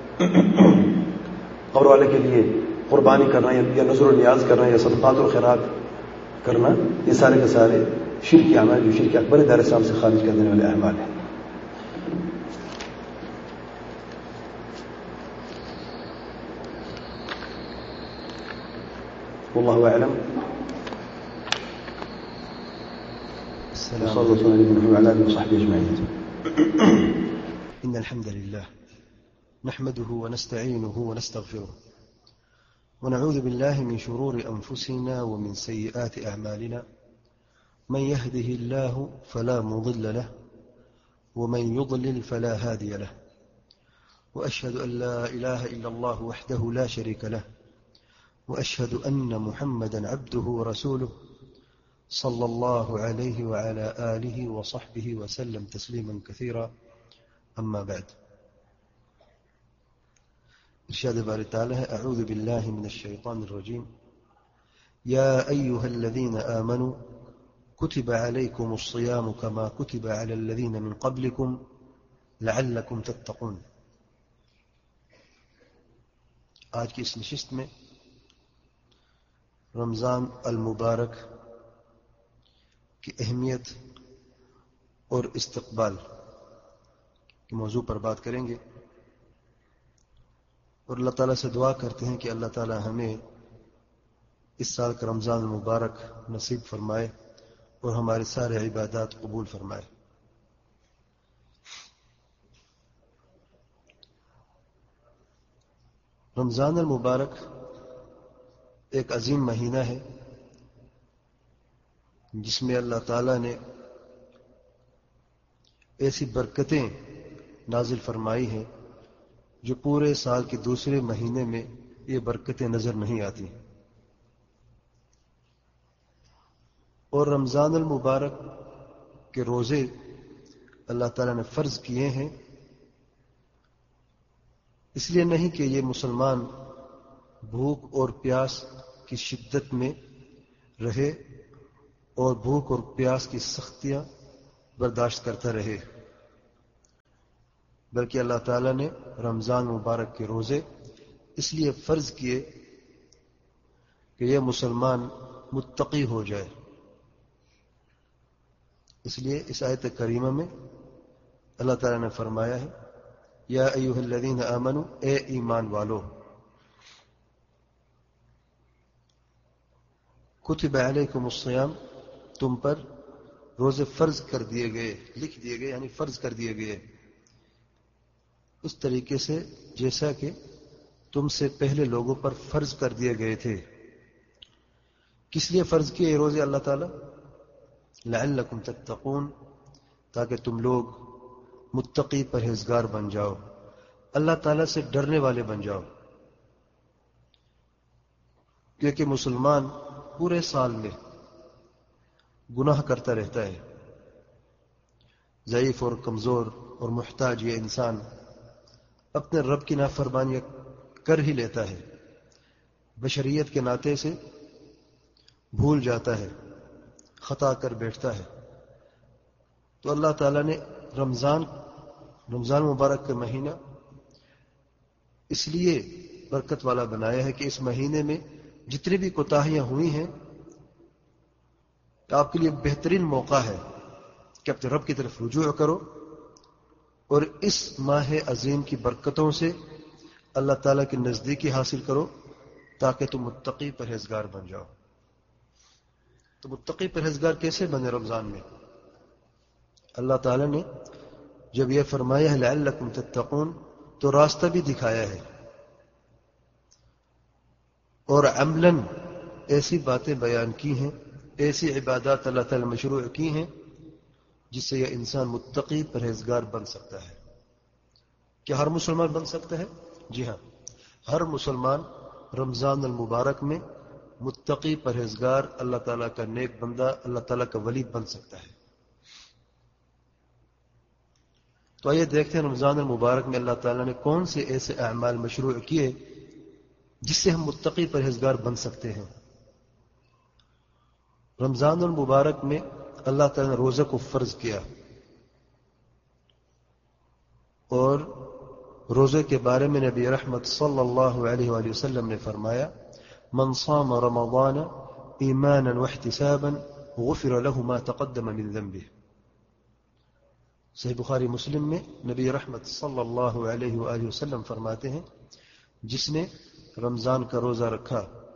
قبر والے کے لیے قربانی کرنا، یا نذر و نیاز کرنا، یا صدقات و خیرات کرنا. یہ سارے کے سارے شرک اعمال جو شرک اکبر دار اسلام سے خارج کر دینے والے اعمال ہیں. والله أعلم. صلى الله عليه وعلى آله وصحبه أجمعين. إن الحمد لله نحمده ونستعينه ونستغفره ونعوذ بالله من شرور أنفسنا ومن سيئات أعمالنا، من يهده الله فلا مضل له ومن يضلل فلا هادي له، وأشهد أن لا إله إلا الله وحده لا شريك له، وأشهد أن محمدا عبده ورسوله صلى الله عليه وعلى آله وصحبه وسلم تسليما كثيرا. أما بعد. ارشاد باري تعالى أعوذ بالله من الشيطان الرجيم. يا أيها الذين آمنوا كتب عليكم الصيام كما كتب على الذين من قبلكم لعلكم تتقون. آج کی اس نشست میں رمضان المبارک کی اہمیت اور استقبال کے موضوع پر بات کریں گے، اور اللہ تعالیٰ سے دعا کرتے ہیں کہ اللہ تعالیٰ ہمیں اس سال کا رمضان المبارک نصیب فرمائے اور ہمارے سارے عبادات قبول فرمائے. رمضان المبارک ایک عظیم مہینہ ہے جس میں اللہ تعالیٰ نے ایسی برکتیں نازل فرمائی ہیں جو پورے سال کے دوسرے مہینے میں یہ برکتیں نظر نہیں آتی. اور رمضان المبارک کے روزے اللہ تعالیٰ نے فرض کیے ہیں اس لیے نہیں کہ یہ مسلمان بھوک اور پیاس کی شدت میں رہے اور بھوک اور پیاس کی سختیاں برداشت کرتا رہے، بلکہ اللہ تعالیٰ نے رمضان مبارک کے روزے اس لیے فرض کیے کہ یہ مسلمان متقی ہو جائے۔ اس لیے اس آیت کریمہ میں اللہ تعالیٰ نے فرمایا ہے یا ایھا الذین آمنوا، اے ایمان والو، کتب علیکم الصیام، تم پر روزے فرض کر دیے گئے، لکھ دیے گئے، یعنی فرض کر دیے گئے، اس طریقے سے جیسا کہ تم سے پہلے لوگوں پر فرض کر دیے گئے تھے۔ کس لیے فرض کیے یہ روزے اللہ تعالیٰ؟ لعلکم تتقون، تاکہ تم لوگ متقی پرہیزگار بن جاؤ، اللہ تعالیٰ سے ڈرنے والے بن جاؤ۔ کیونکہ مسلمان پورے سال میں گناہ کرتا رہتا ہے، ضعیف اور کمزور اور محتاج یہ انسان اپنے رب کی نافرمانیاں کر ہی لیتا ہے، بشریت کے ناطے سے بھول جاتا ہے، خطا کر بیٹھتا ہے۔ تو اللہ تعالیٰ نے رمضان رمضان مبارک کا مہینہ اس لیے برکت والا بنایا ہے کہ اس مہینے میں جتنی بھی کوتاہیاں ہوئی ہیں تو آپ کے لیے بہترین موقع ہے کہ اپنے رب کی طرف رجوع کرو اور اس ماہ عظیم کی برکتوں سے اللہ تعالیٰ کی نزدیکی حاصل کرو تاکہ تم متقی پرہیزگار بن جاؤ۔ تو متقی پرہیزگار کیسے بنے رمضان میں؟ اللہ تعالیٰ نے جب یہ فرمایا ہے لعلکم تتقون تو راستہ بھی دکھایا ہے اور عملاً ایسی باتیں بیان کی ہیں، ایسی عبادات اللہ تعالیٰ مشروع کی ہیں جس سے یہ انسان متقی پرہیزگار بن سکتا ہے۔ کیا ہر مسلمان بن سکتا ہے؟ جی ہاں، ہر مسلمان رمضان المبارک میں متقی پرہیزگار، اللہ تعالیٰ کا نیک بندہ، اللہ تعالیٰ کا ولی بن سکتا ہے۔ تو آئیے دیکھتے ہیں رمضان المبارک میں اللہ تعالیٰ نے کون سے ایسے اعمال مشروع کیے جس سے ہم متقی پرہیزگار بن سکتے ہیں۔ رمضان المبارک میں اللہ تعالیٰ نے روزہ کو فرض کیا اور روزے کے بارے میں نبی رحمت صلی اللہ علیہ وآلہ وسلم نے فرمایا من صام رمضان ایمانا واحتسابا غفر له ما تقدم من ذنبه۔ صحیح بخاری مسلم میں نبی رحمت صلی اللہ علیہ وآلہ وسلم فرماتے ہیں جس نے رمضان کا روزہ رکھا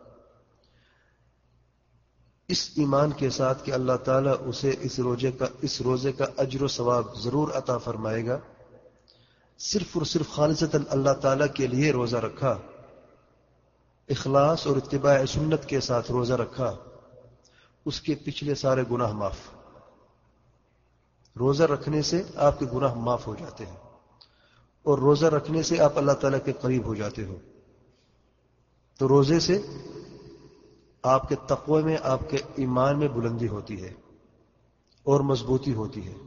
اس ایمان کے ساتھ کہ اللہ تعالیٰ اسے اس روزے کا اس روزے کا اجر و ثواب ضرور عطا فرمائے گا، صرف اور صرف خالصتاً اللہ تعالیٰ کے لیے روزہ رکھا، اخلاص اور اتباع سنت کے ساتھ روزہ رکھا، اس کے پچھلے سارے گناہ معاف۔ روزہ رکھنے سے آپ کے گناہ معاف ہو جاتے ہیں اور روزہ رکھنے سے آپ اللہ تعالیٰ کے قریب ہو جاتے ہو۔ تو روزے سے آپ کے تقوی میں، آپ کے ایمان میں بلندی ہوتی ہے اور مضبوطی ہوتی ہے۔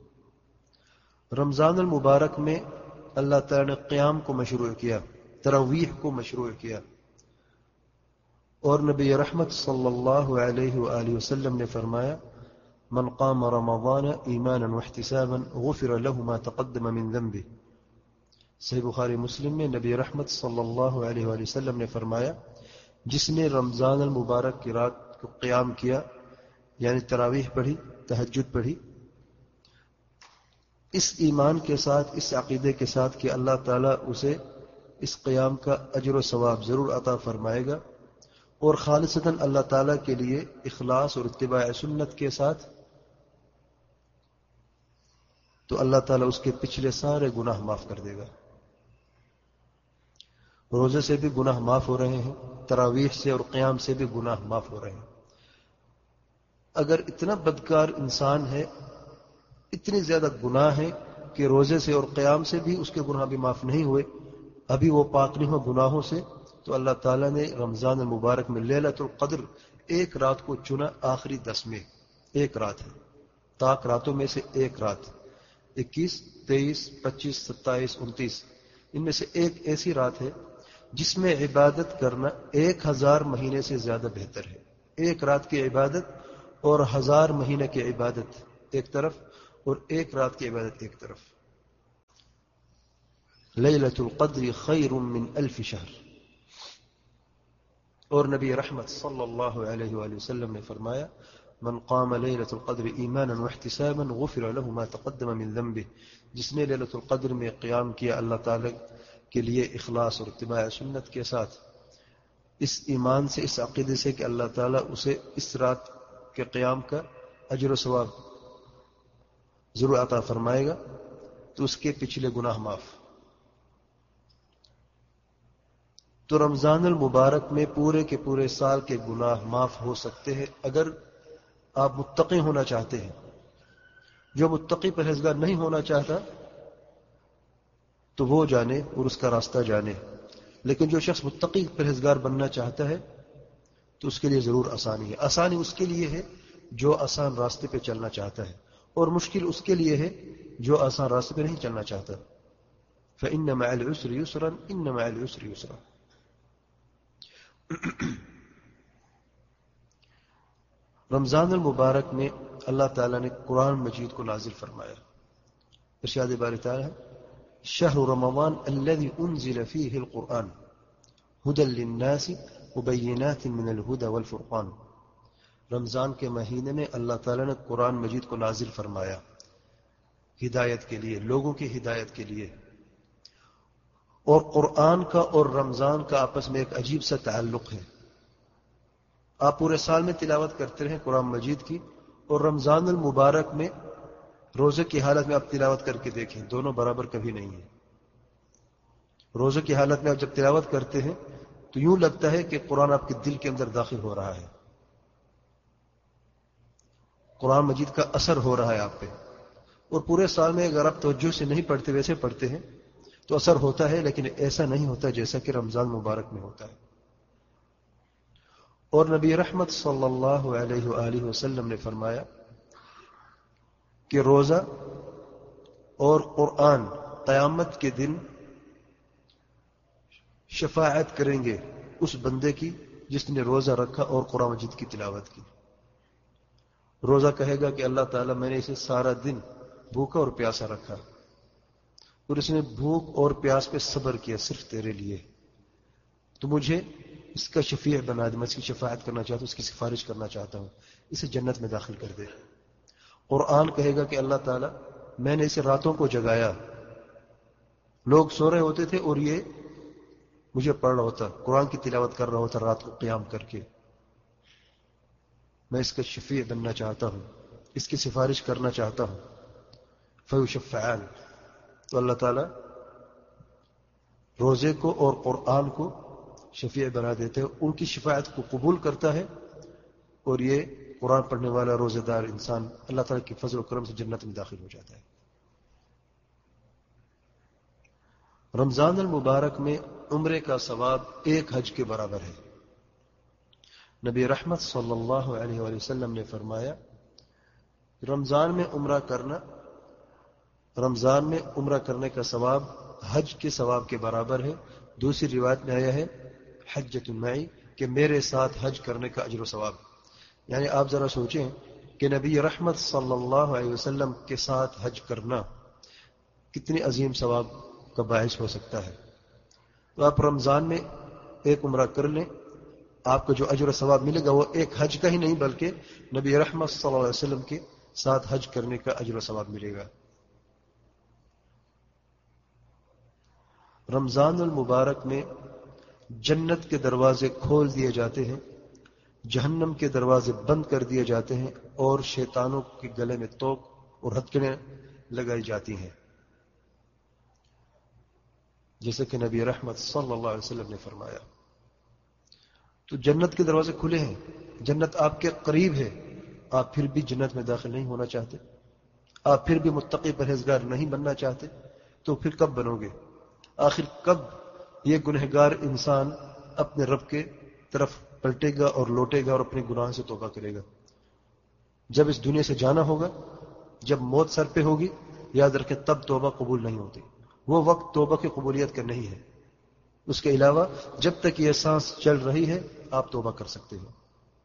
رمضان المبارک میں اللہ تعالیٰ نے قیام کو مشروع کیا، تراویح کو مشروع کیا، اور نبی رحمت صلی اللہ علیہ وآلہ وسلم نے فرمایا من قام رمضان ایمانا واحتسابا غفر له ما تقدم من ذنبه۔ صحیح بخاری مسلم میں نبی رحمت صلی اللہ علیہ وآلہ وسلم نے فرمایا جس نے رمضان المبارک کی رات کو قیام کیا، یعنی تراویح پڑھی، تہجد پڑھی، اس ایمان کے ساتھ، اس عقیدے کے ساتھ کہ اللہ تعالیٰ اسے اس قیام کا اجر و ثواب ضرور عطا فرمائے گا، اور خالصتاً اللہ تعالیٰ کے لیے اخلاص اور اتباع سنت کے ساتھ، تو اللہ تعالیٰ اس کے پچھلے سارے گناہ معاف کر دے گا۔ روزے سے بھی گناہ معاف ہو رہے ہیں، تراویح سے اور قیام سے بھی گناہ معاف ہو رہے ہیں۔ اگر اتنا بدکار انسان ہے، اتنی زیادہ گناہ ہے کہ روزے سے اور قیام سے بھی اس کے گناہ بھی معاف نہیں ہوئے، ابھی وہ پاک نہیں ہو گناہوں سے، تو اللہ تعالیٰ نے رمضان المبارک میں لیلۃ القدر ایک رات کو چنا، آخری دس میں ایک رات ہے، تاک راتوں میں سے ایک رات، اکیس، تیئیس، پچیس، ستائیس، انتیس، ان میں سے ایک ایسی رات ہے جس میں عبادت کرنا ایک ہزار مہینے سے زیادہ بہتر ہے. ایک رات کی عبادت اور ہزار مہینے کی عبادت ایک طرف اور ایک رات کی عبادت ایک طرف. لیلۃ القدر خیر من الف شہر. اور نبی رحمت صلی اللہ علیہ وآلہ وسلم نے فرمایا من قام لیلۃ القدر ایمانا واحتسابا غفر له ما تقدم من ذنبه. جس نے لیلۃ القدر میں قیام کیا اللہ تعالی کے لیے اخلاص اور اتباع سنت کے ساتھ، اس ایمان سے، اس عقیدے سے کہ اللہ تعالیٰ اسے اس رات کے قیام کا اجر و ثواب ضرور عطا فرمائے گا، تو اس کے پچھلے گناہ معاف. تو رمضان المبارک میں پورے کے پورے سال کے گناہ معاف ہو سکتے ہیں اگر آپ متقی ہونا چاہتے ہیں. جو متقی پرہیزگار نہیں ہونا چاہتا تو وہ جانے اور اس کا راستہ جانے، لیکن جو شخص متقی پرہیزگار بننا چاہتا ہے تو اس کے لیے ضرور آسانی ہے. آسانی اس کے لیے ہے جو آسان راستے پہ چلنا چاہتا ہے، اور مشکل اس کے لیے ہے جو آسان راستے پہ نہیں چلنا چاہتا. فإن مع العسر يسرا إن مع العسر يسرا. رمضان المبارک میں اللہ تعالیٰ نے قرآن مجید کو نازل فرمایا. ارشاد باری تعالیٰ شہر رمضان الذي انزل فيه القرآن هدى للناس وبينات من الهدى والفرقان. رمضان کے مہینے میں اللہ تعالیٰ نے قرآن مجید کو نازل فرمایا ہدایت کے لیے، لوگوں کی ہدایت کے لیے. اور قرآن کا اور رمضان کا آپس میں ایک عجیب سا تعلق ہے. آپ پورے سال میں تلاوت کرتے رہیں قرآن مجید کی، اور رمضان المبارک میں روزے کی حالت میں آپ تلاوت کر کے دیکھیں، دونوں برابر کبھی نہیں ہیں. روزے کی حالت میں آپ جب تلاوت کرتے ہیں تو یوں لگتا ہے کہ قرآن آپ کے دل کے اندر داخل ہو رہا ہے، قرآن مجید کا اثر ہو رہا ہے آپ پہ. اور پورے سال میں اگر آپ توجہ سے نہیں پڑھتے، ویسے پڑھتے ہیں تو اثر ہوتا ہے، لیکن ایسا نہیں ہوتا جیسا کہ رمضان مبارک میں ہوتا ہے. اور نبی رحمت صلی اللہ علیہ وآلہ وسلم نے فرمایا کہ روزہ اور قرآن قیامت کے دن شفاعت کریں گے اس بندے کی جس نے روزہ رکھا اور قرآن مجید کی تلاوت کی. روزہ کہے گا کہ اللہ تعالیٰ میں نے اسے سارا دن بھوکا اور پیاسا رکھا، اور اس نے بھوک اور پیاس پہ صبر کیا صرف تیرے لیے، تو مجھے اس کا شفیع بنا دے. میں اس کی شفاعت کرنا چاہتا ہوں، اس کی سفارش کرنا چاہتا ہوں، اسے جنت میں داخل کر دے. قرآن کہے گا کہ اللہ تعالیٰ میں نے اسے راتوں کو جگایا، لوگ سو رہے ہوتے تھے اور یہ مجھے پڑھ رہا ہوتا، قرآن کی تلاوت کر رہا ہوتا رات کو قیام کر کے. میں اس کا شفیع بننا چاہتا ہوں، اس کی سفارش کرنا چاہتا ہوں. فیشفعان. تو اللہ تعالیٰ روزے کو اور قرآن کو شفیع بنا دیتے ہیں، ان کی شفاعت کو قبول کرتا ہے، اور یہ قرآن پڑھنے والا روزہ دار انسان اللہ تعالیٰ کے فضل و کرم سے جنت میں داخل ہو جاتا ہے. رمضان المبارک میں عمرے کا ثواب ایک حج کے برابر ہے. نبی رحمت صلی اللہ علیہ وآلہ وسلم نے فرمایا رمضان میں عمرہ کرنا رمضان میں عمرہ کرنے کا ثواب حج کے ثواب کے برابر ہے. دوسری روایت میں آیا ہے حجۃ معی، کہ میرے ساتھ حج کرنے کا اجر و ثواب. یعنی آپ ذرا سوچیں کہ نبی رحمت صلی اللہ علیہ وسلم کے ساتھ حج کرنا کتنی عظیم ثواب کا باعث ہو سکتا ہے. تو آپ رمضان میں ایک عمرہ کر لیں، آپ کو جو اجر و ثواب ملے گا وہ ایک حج کا ہی نہیں بلکہ نبی رحمت صلی اللہ علیہ وسلم کے ساتھ حج کرنے کا اجر و ثواب ملے گا. رمضان المبارک میں جنت کے دروازے کھول دیے جاتے ہیں، جہنم کے دروازے بند کر دیے جاتے ہیں، اور شیطانوں کے گلے میں توق اور ہتھکڑیاں لگائی جاتی ہیں، جیسے کہ نبی رحمت صلی اللہ علیہ وسلم نے فرمایا. تو جنت کے دروازے کھلے ہیں، جنت آپ کے قریب ہے، آپ پھر بھی جنت میں داخل نہیں ہونا چاہتے، آپ پھر بھی متقی پرہیزگار نہیں بننا چاہتے، تو پھر کب بنو گے؟ آخر کب یہ گنہگار انسان اپنے رب کے طرف پلٹے گا اور لوٹے گا اور اپنے گناہ سے توبہ کرے گا؟ جب اس دنیا سے جانا ہوگا، جب موت سر پہ ہوگی، یاد رکھیں تب توبہ قبول نہیں ہوتی. وہ وقت توبہ کی قبولیت کا نہیں ہے. اس کے علاوہ جب تک یہ سانس چل رہی ہے آپ توبہ کر سکتے ہو.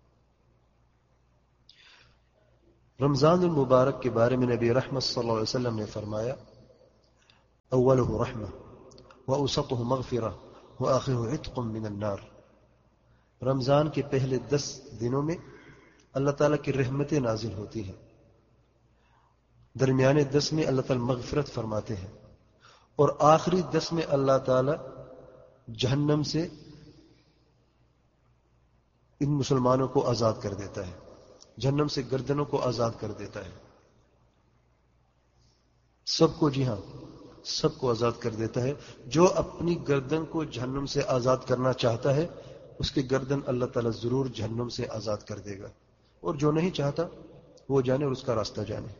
رمضان المبارک کے بارے میں نبی رحمت صلی اللہ علیہ وسلم نے فرمایا اولہ رحمہ واوسطہ مغفرہ وآخرہ عتق من النار. رمضان کے پہلے دس دنوں میں اللہ تعالیٰ کی رحمتیں نازل ہوتی ہیں، درمیانے دس میں اللہ تعالیٰ مغفرت فرماتے ہیں، اور آخری دس میں اللہ تعالیٰ جہنم سے ان مسلمانوں کو آزاد کر دیتا ہے، جہنم سے گردنوں کو آزاد کر دیتا ہے. سب کو، جی ہاں سب کو آزاد کر دیتا ہے. جو اپنی گردن کو جہنم سے آزاد کرنا چاہتا ہے اس کی گردن اللہ تعالیٰ ضرور جہنم سے آزاد کر دے گا، اور جو نہیں چاہتا وہ جانے اور اس کا راستہ جانے.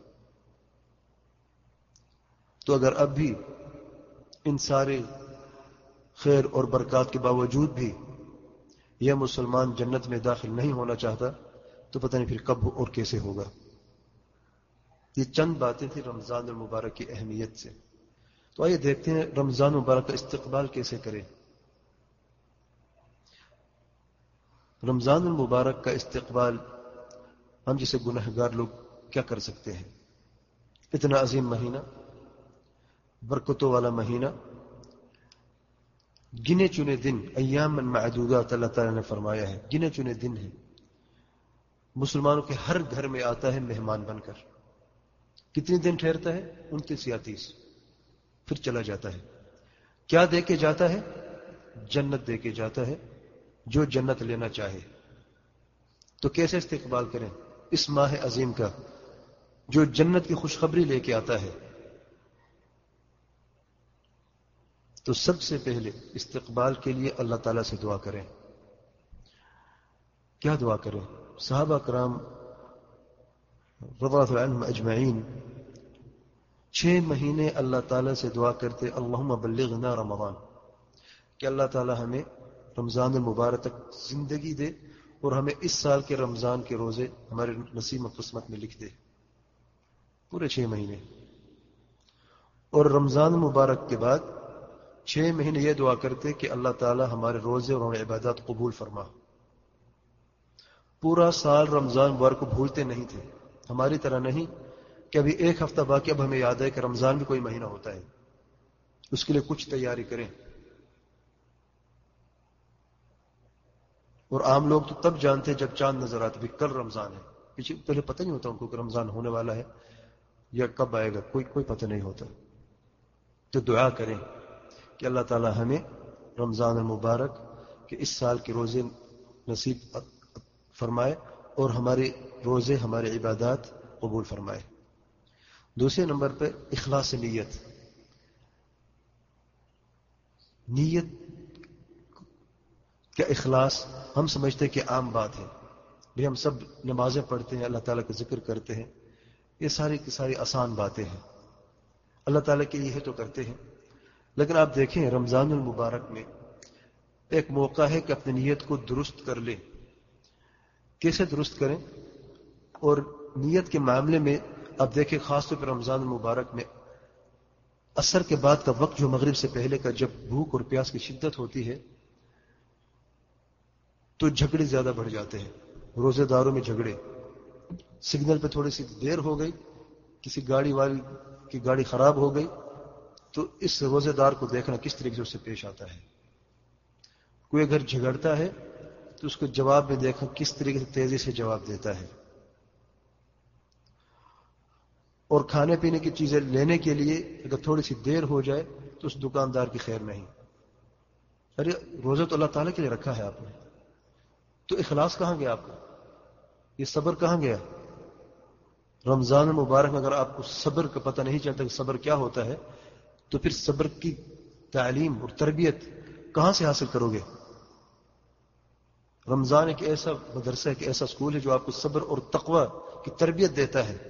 تو اگر اب بھی ان سارے خیر اور برکات کے باوجود بھی یہ مسلمان جنت میں داخل نہیں ہونا چاہتا تو پتہ نہیں پھر کب اور کیسے ہوگا. یہ چند باتیں تھیں رمضان المبارک کی اہمیت سے. تو آئیے دیکھتے ہیں رمضان المبارک کا استقبال کیسے کریں. رمضان المبارک کا استقبال ہم جیسے گنہگار لوگ کیا کر سکتے ہیں؟ اتنا عظیم مہینہ، برکتوں والا مہینہ، گنے چنے دن، ایام معدودات اللہ تعالیٰ نے فرمایا ہے، گنے چنے دن ہیں. مسلمانوں کے ہر گھر میں آتا ہے مہمان بن کر. کتنے دن ٹھہرتا ہے؟ انتیس یا تیس، پھر چلا جاتا ہے. کیا دے کے جاتا ہے؟ جنت دے کے جاتا ہے، جو جنت لینا چاہے. تو کیسے استقبال کریں اس ماہ عظیم کا جو جنت کی خوشخبری لے کے آتا ہے؟ تو سب سے پہلے استقبال کے لیے اللہ تعالیٰ سے دعا کریں. کیا دعا کریں؟ صحابہ کرام رضی اللہ عنہم اجمعین چھ مہینے اللہ تعالیٰ سے دعا کرتے اللہم بلغنا رمضان، کہ اللہ تعالیٰ ہمیں رمضان المبارک تک زندگی دے اور ہمیں اس سال کے رمضان کے روزے ہمارے نصیب و قسمت میں لکھ دے. پورے چھ مہینے. اور رمضان المبارک کے بعد چھ مہینے یہ دعا کرتے کہ اللہ تعالیٰ ہمارے روزے اور ہمارے عبادات قبول فرما. پورا سال رمضان مبارک کو بھولتے نہیں تھے، ہماری طرح نہیں کہ ابھی ایک ہفتہ باقی اب ہمیں یاد ہے کہ رمضان بھی کوئی مہینہ ہوتا ہے، اس کے لیے کچھ تیاری کریں. اور عام لوگ تو تب جانتے ہیں جب چاند نظر آتے بھی کل رمضان ہے. پیچھے پہلے پتہ نہیں ہوتا ان کو کہ رمضان ہونے والا ہے یا کب آئے گا، کوئی کوئی پتہ نہیں ہوتا. تو دعا کریں کہ اللہ تعالی ہمیں رمضان المبارک کے اس سال کے روزے نصیب فرمائے اور ہمارے روزے ہمارے عبادات قبول فرمائے. دوسرے نمبر پہ اخلاص نیت. نیت کا اخلاص ہم سمجھتے کہ عام بات ہے، بھی ہم سب نمازیں پڑھتے ہیں، اللہ تعالیٰ کا ذکر کرتے ہیں، یہ ساری کی ساری آسان باتیں ہیں، اللہ تعالیٰ کے لیے تو کرتے ہیں. لیکن آپ دیکھیں رمضان المبارک میں ایک موقع ہے کہ اپنی نیت کو درست کر لیں. کیسے درست کریں؟ اور نیت کے معاملے میں آپ دیکھیں خاص طور پر رمضان المبارک میں عصر کے بعد کا وقت جو مغرب سے پہلے کا، جب بھوک اور پیاس کی شدت ہوتی ہے تو جھگڑے زیادہ بڑھ جاتے ہیں. روزے داروں میں جھگڑے، سگنل پہ تھوڑی سی دیر ہو گئی، کسی گاڑی والی کی گاڑی خراب ہو گئی تو اس روزے دار کو دیکھنا کس طریقے سے اس سے پیش آتا ہے. کوئی اگر جھگڑتا ہے تو اس کو جواب میں دیکھنا کس طریقے سے تیزی سے جواب دیتا ہے. اور کھانے پینے کی چیزیں لینے کے لیے اگر تھوڑی سی دیر ہو جائے تو اس دکاندار کی خیر نہیں. ارے روزہ تو اللہ تعالیٰ کے لیے رکھا ہے آپ نے، تو اخلاص کہاں گیا آپ کا؟ یہ صبر کہاں گیا؟ رمضان مبارک میں اگر آپ کو صبر کا پتہ نہیں چلتا کہ صبر کیا ہوتا ہے تو پھر صبر کی تعلیم اور تربیت کہاں سے حاصل کرو گے؟ رمضان ایک ایسا مدرسہ، ایک ایسا اسکول ہے جو آپ کو صبر اور تقوی کی تربیت دیتا ہے.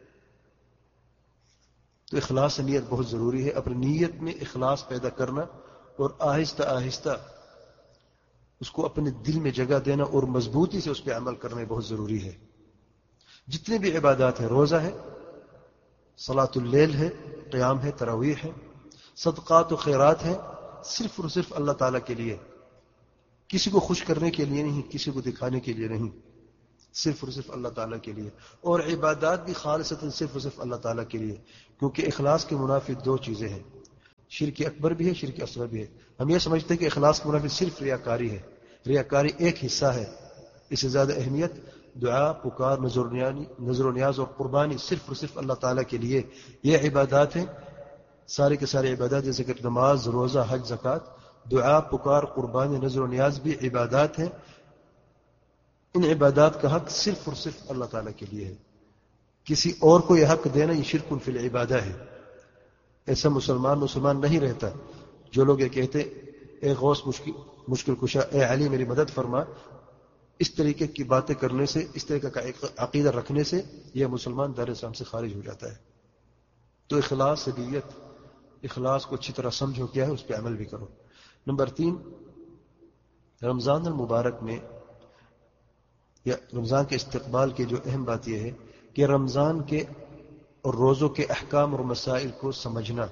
تو اخلاص نیت بہت ضروری ہے. اپنی نیت میں اخلاص پیدا کرنا اور آہستہ آہستہ اس کو اپنے دل میں جگہ دینا اور مضبوطی سے اس پہ عمل کرنا بہت ضروری ہے. جتنے بھی عبادات ہیں، روزہ ہے، صلاۃ اللیل ہے، قیام ہے، تراویح ہے، صدقات و خیرات ہیں صرف اور صرف اللہ تعالیٰ کے لیے، کسی کو خوش کرنے کے لیے نہیں، کسی کو دکھانے کے لیے نہیں، صرف اور صرف اللہ تعالیٰ کے لیے. اور عبادات بھی خالصتاً صرف اور صرف اللہ تعالیٰ کے لیے، کیونکہ اخلاص کے منافی دو چیزیں ہیں، شرک اکبر بھی ہے، شرک اصغر بھی ہے. ہم یہ سمجھتے ہیں کہ اخلاص کے منافی صرف ریاکاری ہے، ریاکاری ایک حصہ ہے، اس سے زیادہ اہمیت دعا، پکار، نظر و نیاز اور قربانی صرف اور صرف اللہ تعالیٰ کے لیے. یہ عبادات ہیں، سارے کے سارے عبادات، جیسے کہ نماز، روزہ، حج، زکوٰۃ، دعا، پکار، قربانی، نظر و نیاز بھی عبادات ہیں. ان عبادات کا حق صرف اور صرف اللہ تعالیٰ کے لیے ہے، کسی اور کو یہ حق دینا یہ شرک فی العبادہ ہے. ایسا مسلمان مسلمان نہیں رہتا جو لوگ یہ کہتے اے غوث مشکل مشکل کشا، اے علی میری مدد فرما. اس طریقے کی باتیں کرنے سے، اس طریقے کا عقیدہ رکھنے سے یہ مسلمان دار اسلام سے خارج ہو جاتا ہے. تو اخلاص نیت، اخلاص کو اچھی طرح سمجھو کیا ہے، اس پہ عمل بھی کرو. نمبر تین، رمضان المبارک میں یا رمضان کے استقبال کی جو اہم بات یہ ہے کہ رمضان کے اور روزوں کے احکام اور مسائل کو سمجھنا،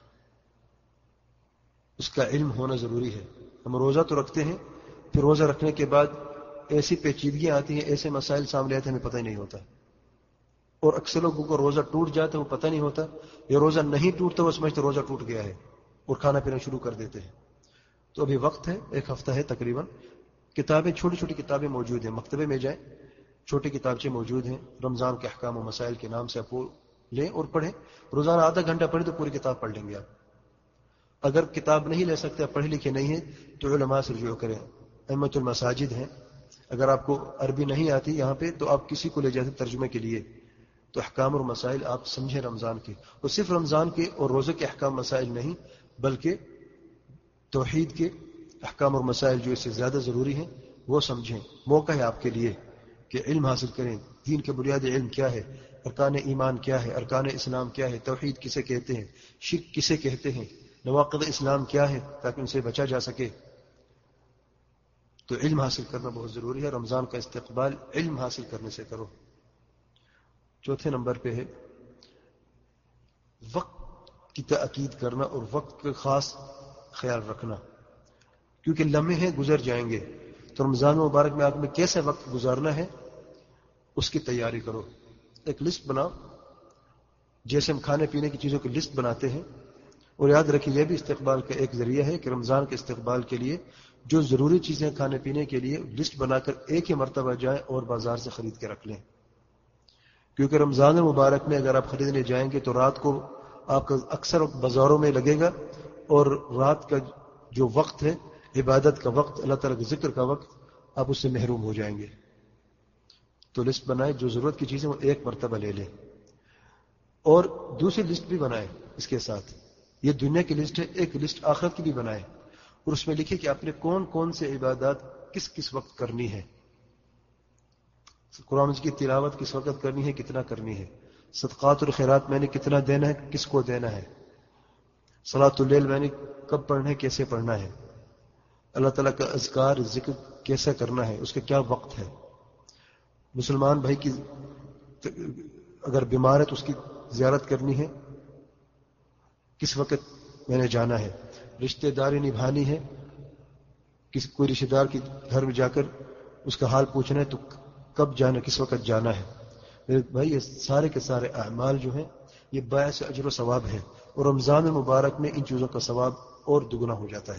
اس کا علم ہونا ضروری ہے. ہم روزہ تو رکھتے ہیں، پھر روزہ رکھنے کے بعد ایسی پیچیدگیاں آتی ہیں، ایسے مسائل سامنے آتے ہیں، ہمیں پتہ ہی نہیں ہوتا. اور اکثر لوگوں کو روزہ ٹوٹ جاتا ہے وہ پتہ نہیں ہوتا، یا روزہ نہیں ٹوٹتا وہ سمجھتے روزہ ٹوٹ گیا ہے اور کھانا پینا شروع کر دیتے ہیں. تو ابھی وقت ہے، ایک ہفتہ ہے تقریباً. کتابیں، چھوٹی چھوٹی کتابیں موجود ہیں، مکتبے میں جائیں، چھوٹی کتابچے موجود ہیں، رمضان کے احکام و مسائل کے نام سے آپ لیں اور پڑھیں. روزانہ آدھا گھنٹہ پڑھیں تو پوری کتاب پڑھ لیں گے آپ. اگر کتاب نہیں لے سکتے، آپ پڑھے لکھے نہیں ہیں، تو علماء سے رجوع کریں. ائمۃ المساجد ہیں، اگر آپ کو عربی نہیں آتی یہاں پہ تو آپ کسی کو لے جاتے ترجمے کے لیے. تو احکام اور مسائل آپ سمجھیں رمضان کے، اور صرف رمضان کے اور روزے کے احکام مسائل نہیں، بلکہ توحید کے احکام اور مسائل جو اس سے زیادہ ضروری ہیں وہ سمجھیں. موقع ہے آپ کے لیے کہ علم حاصل کریں. دین کے بنیادی علم کیا ہے، ارکان ایمان کیا ہے، ارکان اسلام کیا ہے، توحید کسے کہتے ہیں، شرک کسے کہتے ہیں، نواقض اسلام کیا ہے، تاکہ ان سے بچا جا سکے. تو علم حاصل کرنا بہت ضروری ہے. رمضان کا استقبال علم حاصل کرنے سے کرو. چوتھے نمبر پہ ہے وقت کی تاکید کرنا اور وقت کا خاص خیال رکھنا، کیونکہ لمحے گزر جائیں گے. تو رمضان مبارک میں آپ میں کیسے وقت گزارنا ہے اس کی تیاری کرو. ایک لسٹ بناؤ، جیسے ہم کھانے پینے کی چیزوں کی لسٹ بناتے ہیں. اور یاد رکھیں یہ بھی استقبال کا ایک ذریعہ ہے کہ رمضان کے استقبال کے لیے جو ضروری چیزیں کھانے پینے کے لیے لسٹ بنا کر ایک ہی مرتبہ جائیں اور بازار سے خرید کے رکھ لیں. کیونکہ رمضان مبارک میں اگر آپ خریدنے جائیں گے تو رات کو آپ کا اکثر بازاروں میں لگے گا، اور رات کا جو وقت ہے عبادت کا وقت، اللہ تعالیٰ کے ذکر کا وقت، آپ اس سے محروم ہو جائیں گے. تو لسٹ بنائیں، جو ضرورت کی چیزیں وہ ایک مرتبہ لے لیں. اور دوسری لسٹ بھی بنائیں اس کے ساتھ. یہ دنیا کی لسٹ ہے، ایک لسٹ آخرت کی بھی بنائیں، اور اس میں لکھیں کہ آپ نے کون کون سے عبادات کس کس وقت کرنی ہے. قرآن کی تلاوت کس وقت کرنی ہے، کتنا کرنی ہے. صدقات اور خیرات میں نے کتنا دینا ہے، کس کو دینا ہے. صلاۃ اللیل میں نے کب پڑھنا ہے، کیسے پڑھنا ہے. اللہ تعالیٰ کا اذکار ذکر کیسے کرنا ہے، اس کا کیا وقت ہے. مسلمان بھائی کی اگر بیمار ہے تو اس کی زیارت کرنی ہے، کس وقت میں نے جانا ہے. رشتہ داری نبھانی ہے، کسی کوئی رشتہ دار کے گھر میں جا کر اس کا حال پوچھنا ہے تو کب جانا، کس وقت جانا ہے. میرے بھائی یہ سارے کے سارے اعمال جو ہیں یہ باعث اجر و ثواب ہے، اور رمضان مبارک میں ان چیزوں کا ثواب اور دگنا ہو جاتا ہے.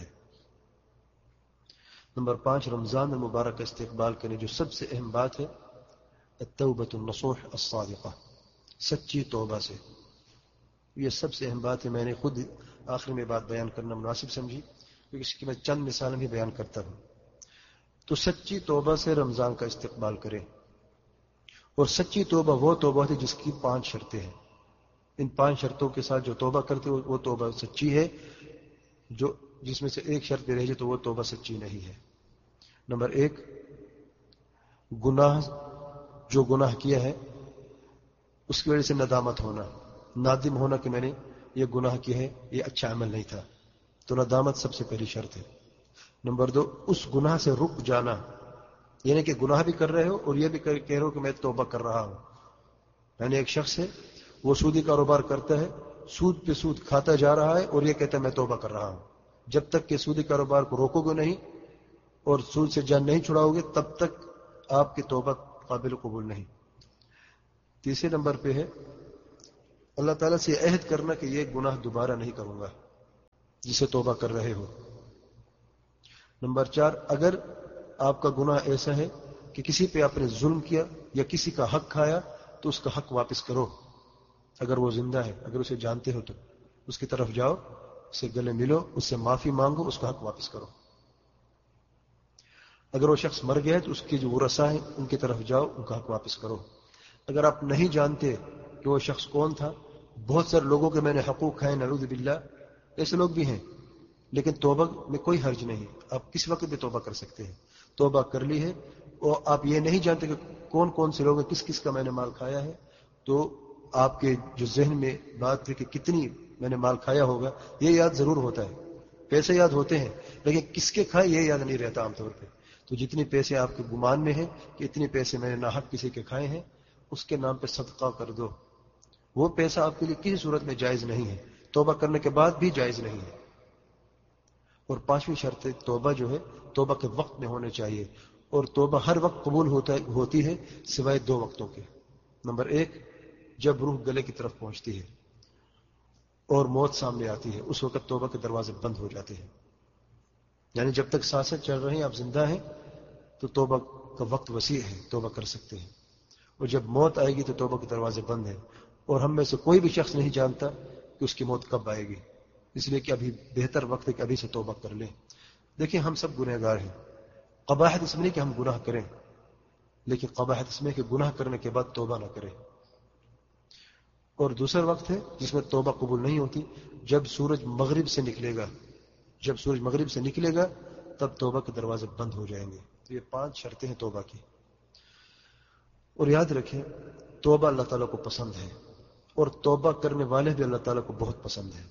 نمبر پانچ، رمضان المبارک کا استقبال کرنے جو سب سے اہم بات ہے التوبۃ النصوح الصادقہ، سچی توبہ سے. یہ سب سے اہم بات ہے. میں نے خود آخر میں بات بیان کرنا مناسب سمجھی کیونکہ اس کی میں چند مثالیں بھی بیان کرتا ہوں. تو سچی توبہ سے رمضان کا استقبال کریں. اور سچی توبہ وہ توبہ ہے جس کی پانچ شرطیں ہیں. ان پانچ شرطوں کے ساتھ جو توبہ کرتے ہو وہ توبہ سچی ہے. جو جس میں سے ایک شرط بھی رہ جائے تو وہ توبہ سچی نہیں ہے. نمبر ایک، گناہ جو گناہ کیا ہے اس کی وجہ سے ندامت ہونا، نادم ہونا کہ میں نے یہ گناہ کیا ہے، یہ اچھا عمل نہیں تھا. تو ندامت سب سے پہلی شرط ہے. نمبر دو، اس گناہ سے رک جانا، یعنی کہ گناہ بھی کر رہے ہو اور یہ بھی کہہ رہے ہو کہ میں توبہ کر رہا ہوں. یعنی ایک شخص ہے وہ سودی کاروبار کرتا ہے، سود پہ سود کھاتا جا رہا ہے اور یہ کہتا ہے میں توبہ کر رہا ہوں. جب تک کہ سودی کاروبار کو روکو گے نہیں اور سود سے جان نہیں چھڑاؤ گے تب تک آپ کی توبہ قابل قبول نہیں. تیسرے نمبر پہ ہے اللہ تعالیٰ سے عہد کرنا کہ یہ گناہ دوبارہ نہیں کروں گا جسے توبہ کر رہے ہو. نمبر چار، اگر آپ کا گناہ ایسا ہے کہ کسی پہ آپ نے ظلم کیا یا کسی کا حق کھایا تو اس کا حق واپس کرو. اگر وہ زندہ ہے، اگر اسے جانتے ہو تو اس کی طرف جاؤ، اسے گلے ملو، اس سے معافی مانگو، اس کا حق واپس کرو. اگر وہ شخص مر گیا ہے تو اس کی جو ورثاء ہیں ان کی طرف جاؤ، ان کا حق واپس کرو. اگر آپ نہیں جانتے کہ وہ شخص کون تھا، بہت سارے لوگوں کے میں نے حقوق کھائے نعوذ باللہ، ایسے لوگ بھی ہیں، لیکن توبہ میں کوئی حرج نہیں، آپ کس وقت بھی توبہ کر سکتے ہیں. توبہ کر لی ہے اور آپ یہ نہیں جانتے کہ کون کون سے لوگ ہیں، کس کس کا میں نے مال کھایا ہے، تو آپ کے جو ذہن میں بات تھی کہ کتنی میں نے مال کھایا ہوگا، یہ یاد ضرور ہوتا ہے. پیسے یاد ہوتے ہیں لیکن کس کے کھائے یہ یاد نہیں رہتا عام طور پہ. تو جتنی پیسے آپ کے گمان میں ہیں کہ اتنے پیسے میں نے ناحق کسی کے کھائے ہیں، اس کے نام پہ صدقہ کر دو. وہ پیسہ آپ کے لیے کسی صورت میں جائز نہیں ہے، توبہ کرنے کے بعد بھی جائز نہیں ہے. اور پانچویں شرط توبہ جو ہے توبہ کے وقت میں ہونے چاہیے، اور توبہ ہر وقت قبول ہوتا ہے ہوتی ہے سوائے دو وقتوں کے. نمبر ایک، جب روح گلے کی طرف پہنچتی ہے اور موت سامنے آتی ہے، اس وقت توبہ کے دروازے بند ہو جاتے ہیں. یعنی جب تک سانسیں چل رہی ہیں، آپ زندہ ہیں، تو توبہ کا وقت وسیع ہے، توبہ کر سکتے ہیں. اور جب موت آئے گی تو توبہ کے دروازے بند ہیں. اور ہم میں سے کوئی بھی شخص نہیں جانتا کہ اس کی موت کب آئے گی، اس لیے کہ ابھی بہتر وقت ہے کہ ابھی سے توبہ کر لیں. دیکھیں، ہم سب گنہ گار ہیں. قباحت اس میں نہیں کہ ہم گناہ کریں، لیکن قباحت اس میں کہ گناہ کرنے کے بعد توبہ نہ کریں. اور دوسرا وقت ہے جس میں توبہ قبول نہیں ہوتی، جب سورج مغرب سے نکلے گا. جب سورج مغرب سے نکلے گا تب توبہ کے دروازے بند ہو جائیں گے. تو یہ پانچ شرطیں ہیں توبہ کی. اور یاد رکھیں، توبہ اللہ تعالیٰ کو پسند ہے اور توبہ کرنے والے بھی اللہ تعالیٰ کو بہت پسند ہے.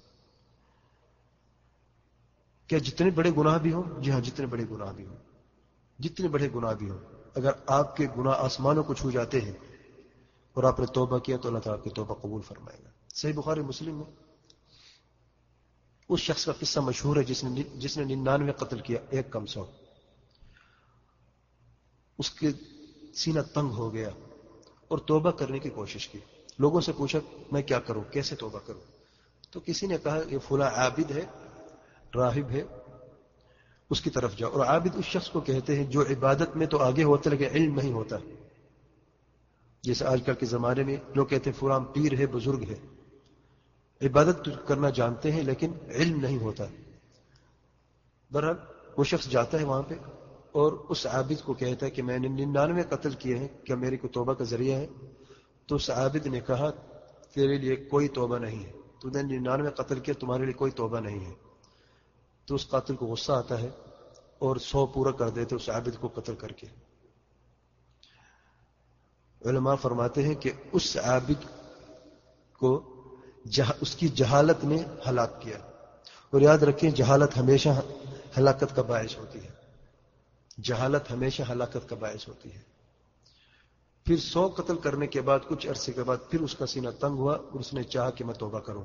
کیا جتنے بڑے گناہ بھی ہوں؟ جی ہاں، جتنے بڑے گناہ بھی ہوں، جتنے بڑے گناہ بھی ہوں، اگر آپ کے گناہ آسمانوں کو چھو جاتے ہیں اور آپ نے توبہ کیا تو اللہ تعالیٰ کی توبہ قبول فرمائے گا. صحیح بخاری مسلم میں اس شخص کا قصہ مشہور ہے جس نے جس نے ننانوے قتل کیا، ایک کم سو. اس کے سینہ تنگ ہو گیا اور توبہ کرنے کی کوشش کی. لوگوں سے پوچھا میں کیا کروں، کیسے توبہ کروں؟ تو کسی نے کہا یہ فلاں عابد ہے، راہب ہے، اس کی طرف جاؤ. اور عابد اس شخص کو کہتے ہیں جو عبادت میں تو آگے ہوتا لیکن علم نہیں ہوتا. جیسے آج کل کے زمانے میں لوگ کہتے ہیں فلاں پیر ہے، بزرگ ہے، عبادت کرنا جانتے ہیں لیکن علم نہیں ہوتا. بہرحال وہ شخص جاتا ہے وہاں پہ اور اس عابد کو کہتا ہے کہ میں نے ننانوے قتل کیے ہیں، کیا میری کو توبہ کا ذریعہ ہے؟ تو اس عابد نے کہا تیرے لیے کوئی توبہ نہیں ہے، تو نے ننانوے قتل کیا، تمہارے لیے کوئی توبہ نہیں ہے. تو اس قاتل کو غصہ آتا ہے اور سو پورا کر دیتے اس عابد کو قتل کر کے. علماء فرماتے ہیں کہ اس عابد کو جہ اس کی جہالت نے ہلاک کیا. اور یاد رکھیں، جہالت ہمیشہ ہلاکت کا باعث ہوتی ہے. جہالت ہمیشہ ہلاکت کا باعث ہوتی ہے. پھر سو قتل کرنے کے بعد کچھ عرصے کے بعد پھر اس کا سینہ تنگ ہوا اور اس نے چاہا کہ میں توبہ کروں.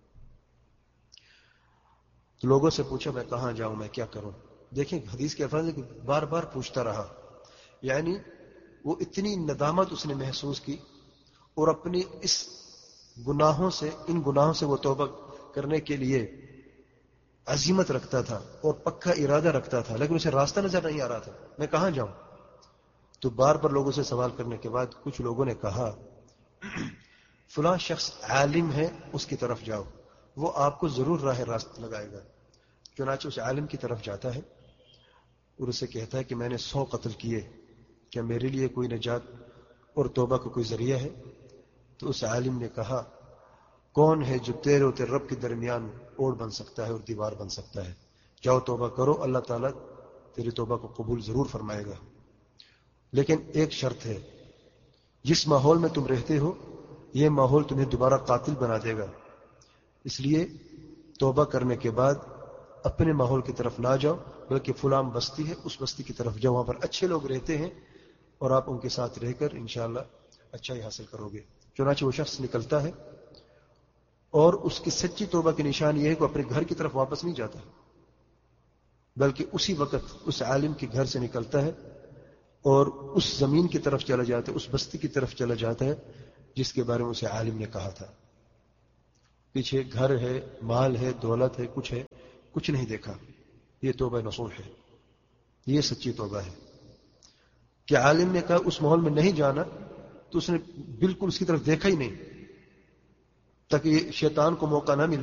تو لوگوں سے پوچھا میں کہاں جاؤں، میں کیا کروں؟ دیکھیں حدیث کے الفاظ ہے کہ بار بار پوچھتا رہا. یعنی وہ اتنی ندامت اس نے محسوس کی اور اپنی اس گناہوں سے ان گناہوں سے وہ توبہ کرنے کے لیے عزیمت رکھتا تھا اور پکا ارادہ رکھتا تھا، لیکن اسے راستہ نظر نہیں آ رہا تھا، میں کہاں جاؤں؟ تو بار بار لوگوں سے سوال کرنے کے بعد کچھ لوگوں نے کہا فلاں شخص عالم ہے، اس کی طرف جاؤ، وہ آپ کو ضرور راہ راست لگائے گا. چنانچہ اس عالم کی طرف جاتا ہے اور اسے کہتا ہے کہ میں نے سو قتل کیے، کیا میرے لیے کوئی نجات اور توبہ کا کوئی ذریعہ ہے؟ تو اس عالم نے کہا کون ہے جو تیرے اور تیرے رب کے درمیان اوڑ بن سکتا ہے اور دیوار بن سکتا ہے؟ جاؤ توبہ کرو، اللہ تعالیٰ تیری توبہ کو قبول ضرور فرمائے گا. لیکن ایک شرط ہے، جس ماحول میں تم رہتے ہو یہ ماحول تمہیں دوبارہ قاتل بنا دے گا، اس لیے توبہ کرنے کے بعد اپنے ماحول کی طرف نہ جاؤ، بلکہ فلاں بستی ہے اس بستی کی طرف جاؤ، وہاں پر اچھے لوگ رہتے ہیں اور آپ ان کے ساتھ رہ کر انشاءاللہ اچھائی حاصل کرو گے. چنانچہ وہ شخص نکلتا ہے اور اس کی سچی توبہ کی نشان یہ ہے کہ وہ اپنے گھر کی طرف واپس نہیں جاتا، بلکہ اسی وقت اس عالم کے گھر سے نکلتا ہے اور اس زمین کی طرف چلا جاتا ہے، اس بستی کی طرف چلا جاتا ہے جس کے بارے میں اسے عالم نے کہا تھا. پیچھے گھر ہے، مال ہے، دولت ہے، کچھ ہے، کچھ نہیں دیکھا. یہ توبہ نصوح ہے، یہ سچی توبہ ہے. کہ عالم نے کہا اس ماحول میں نہیں جانا تو اس نے بالکل اس کی طرف دیکھا ہی نہیں، تاکہ شیطان کو موقع نہ ملے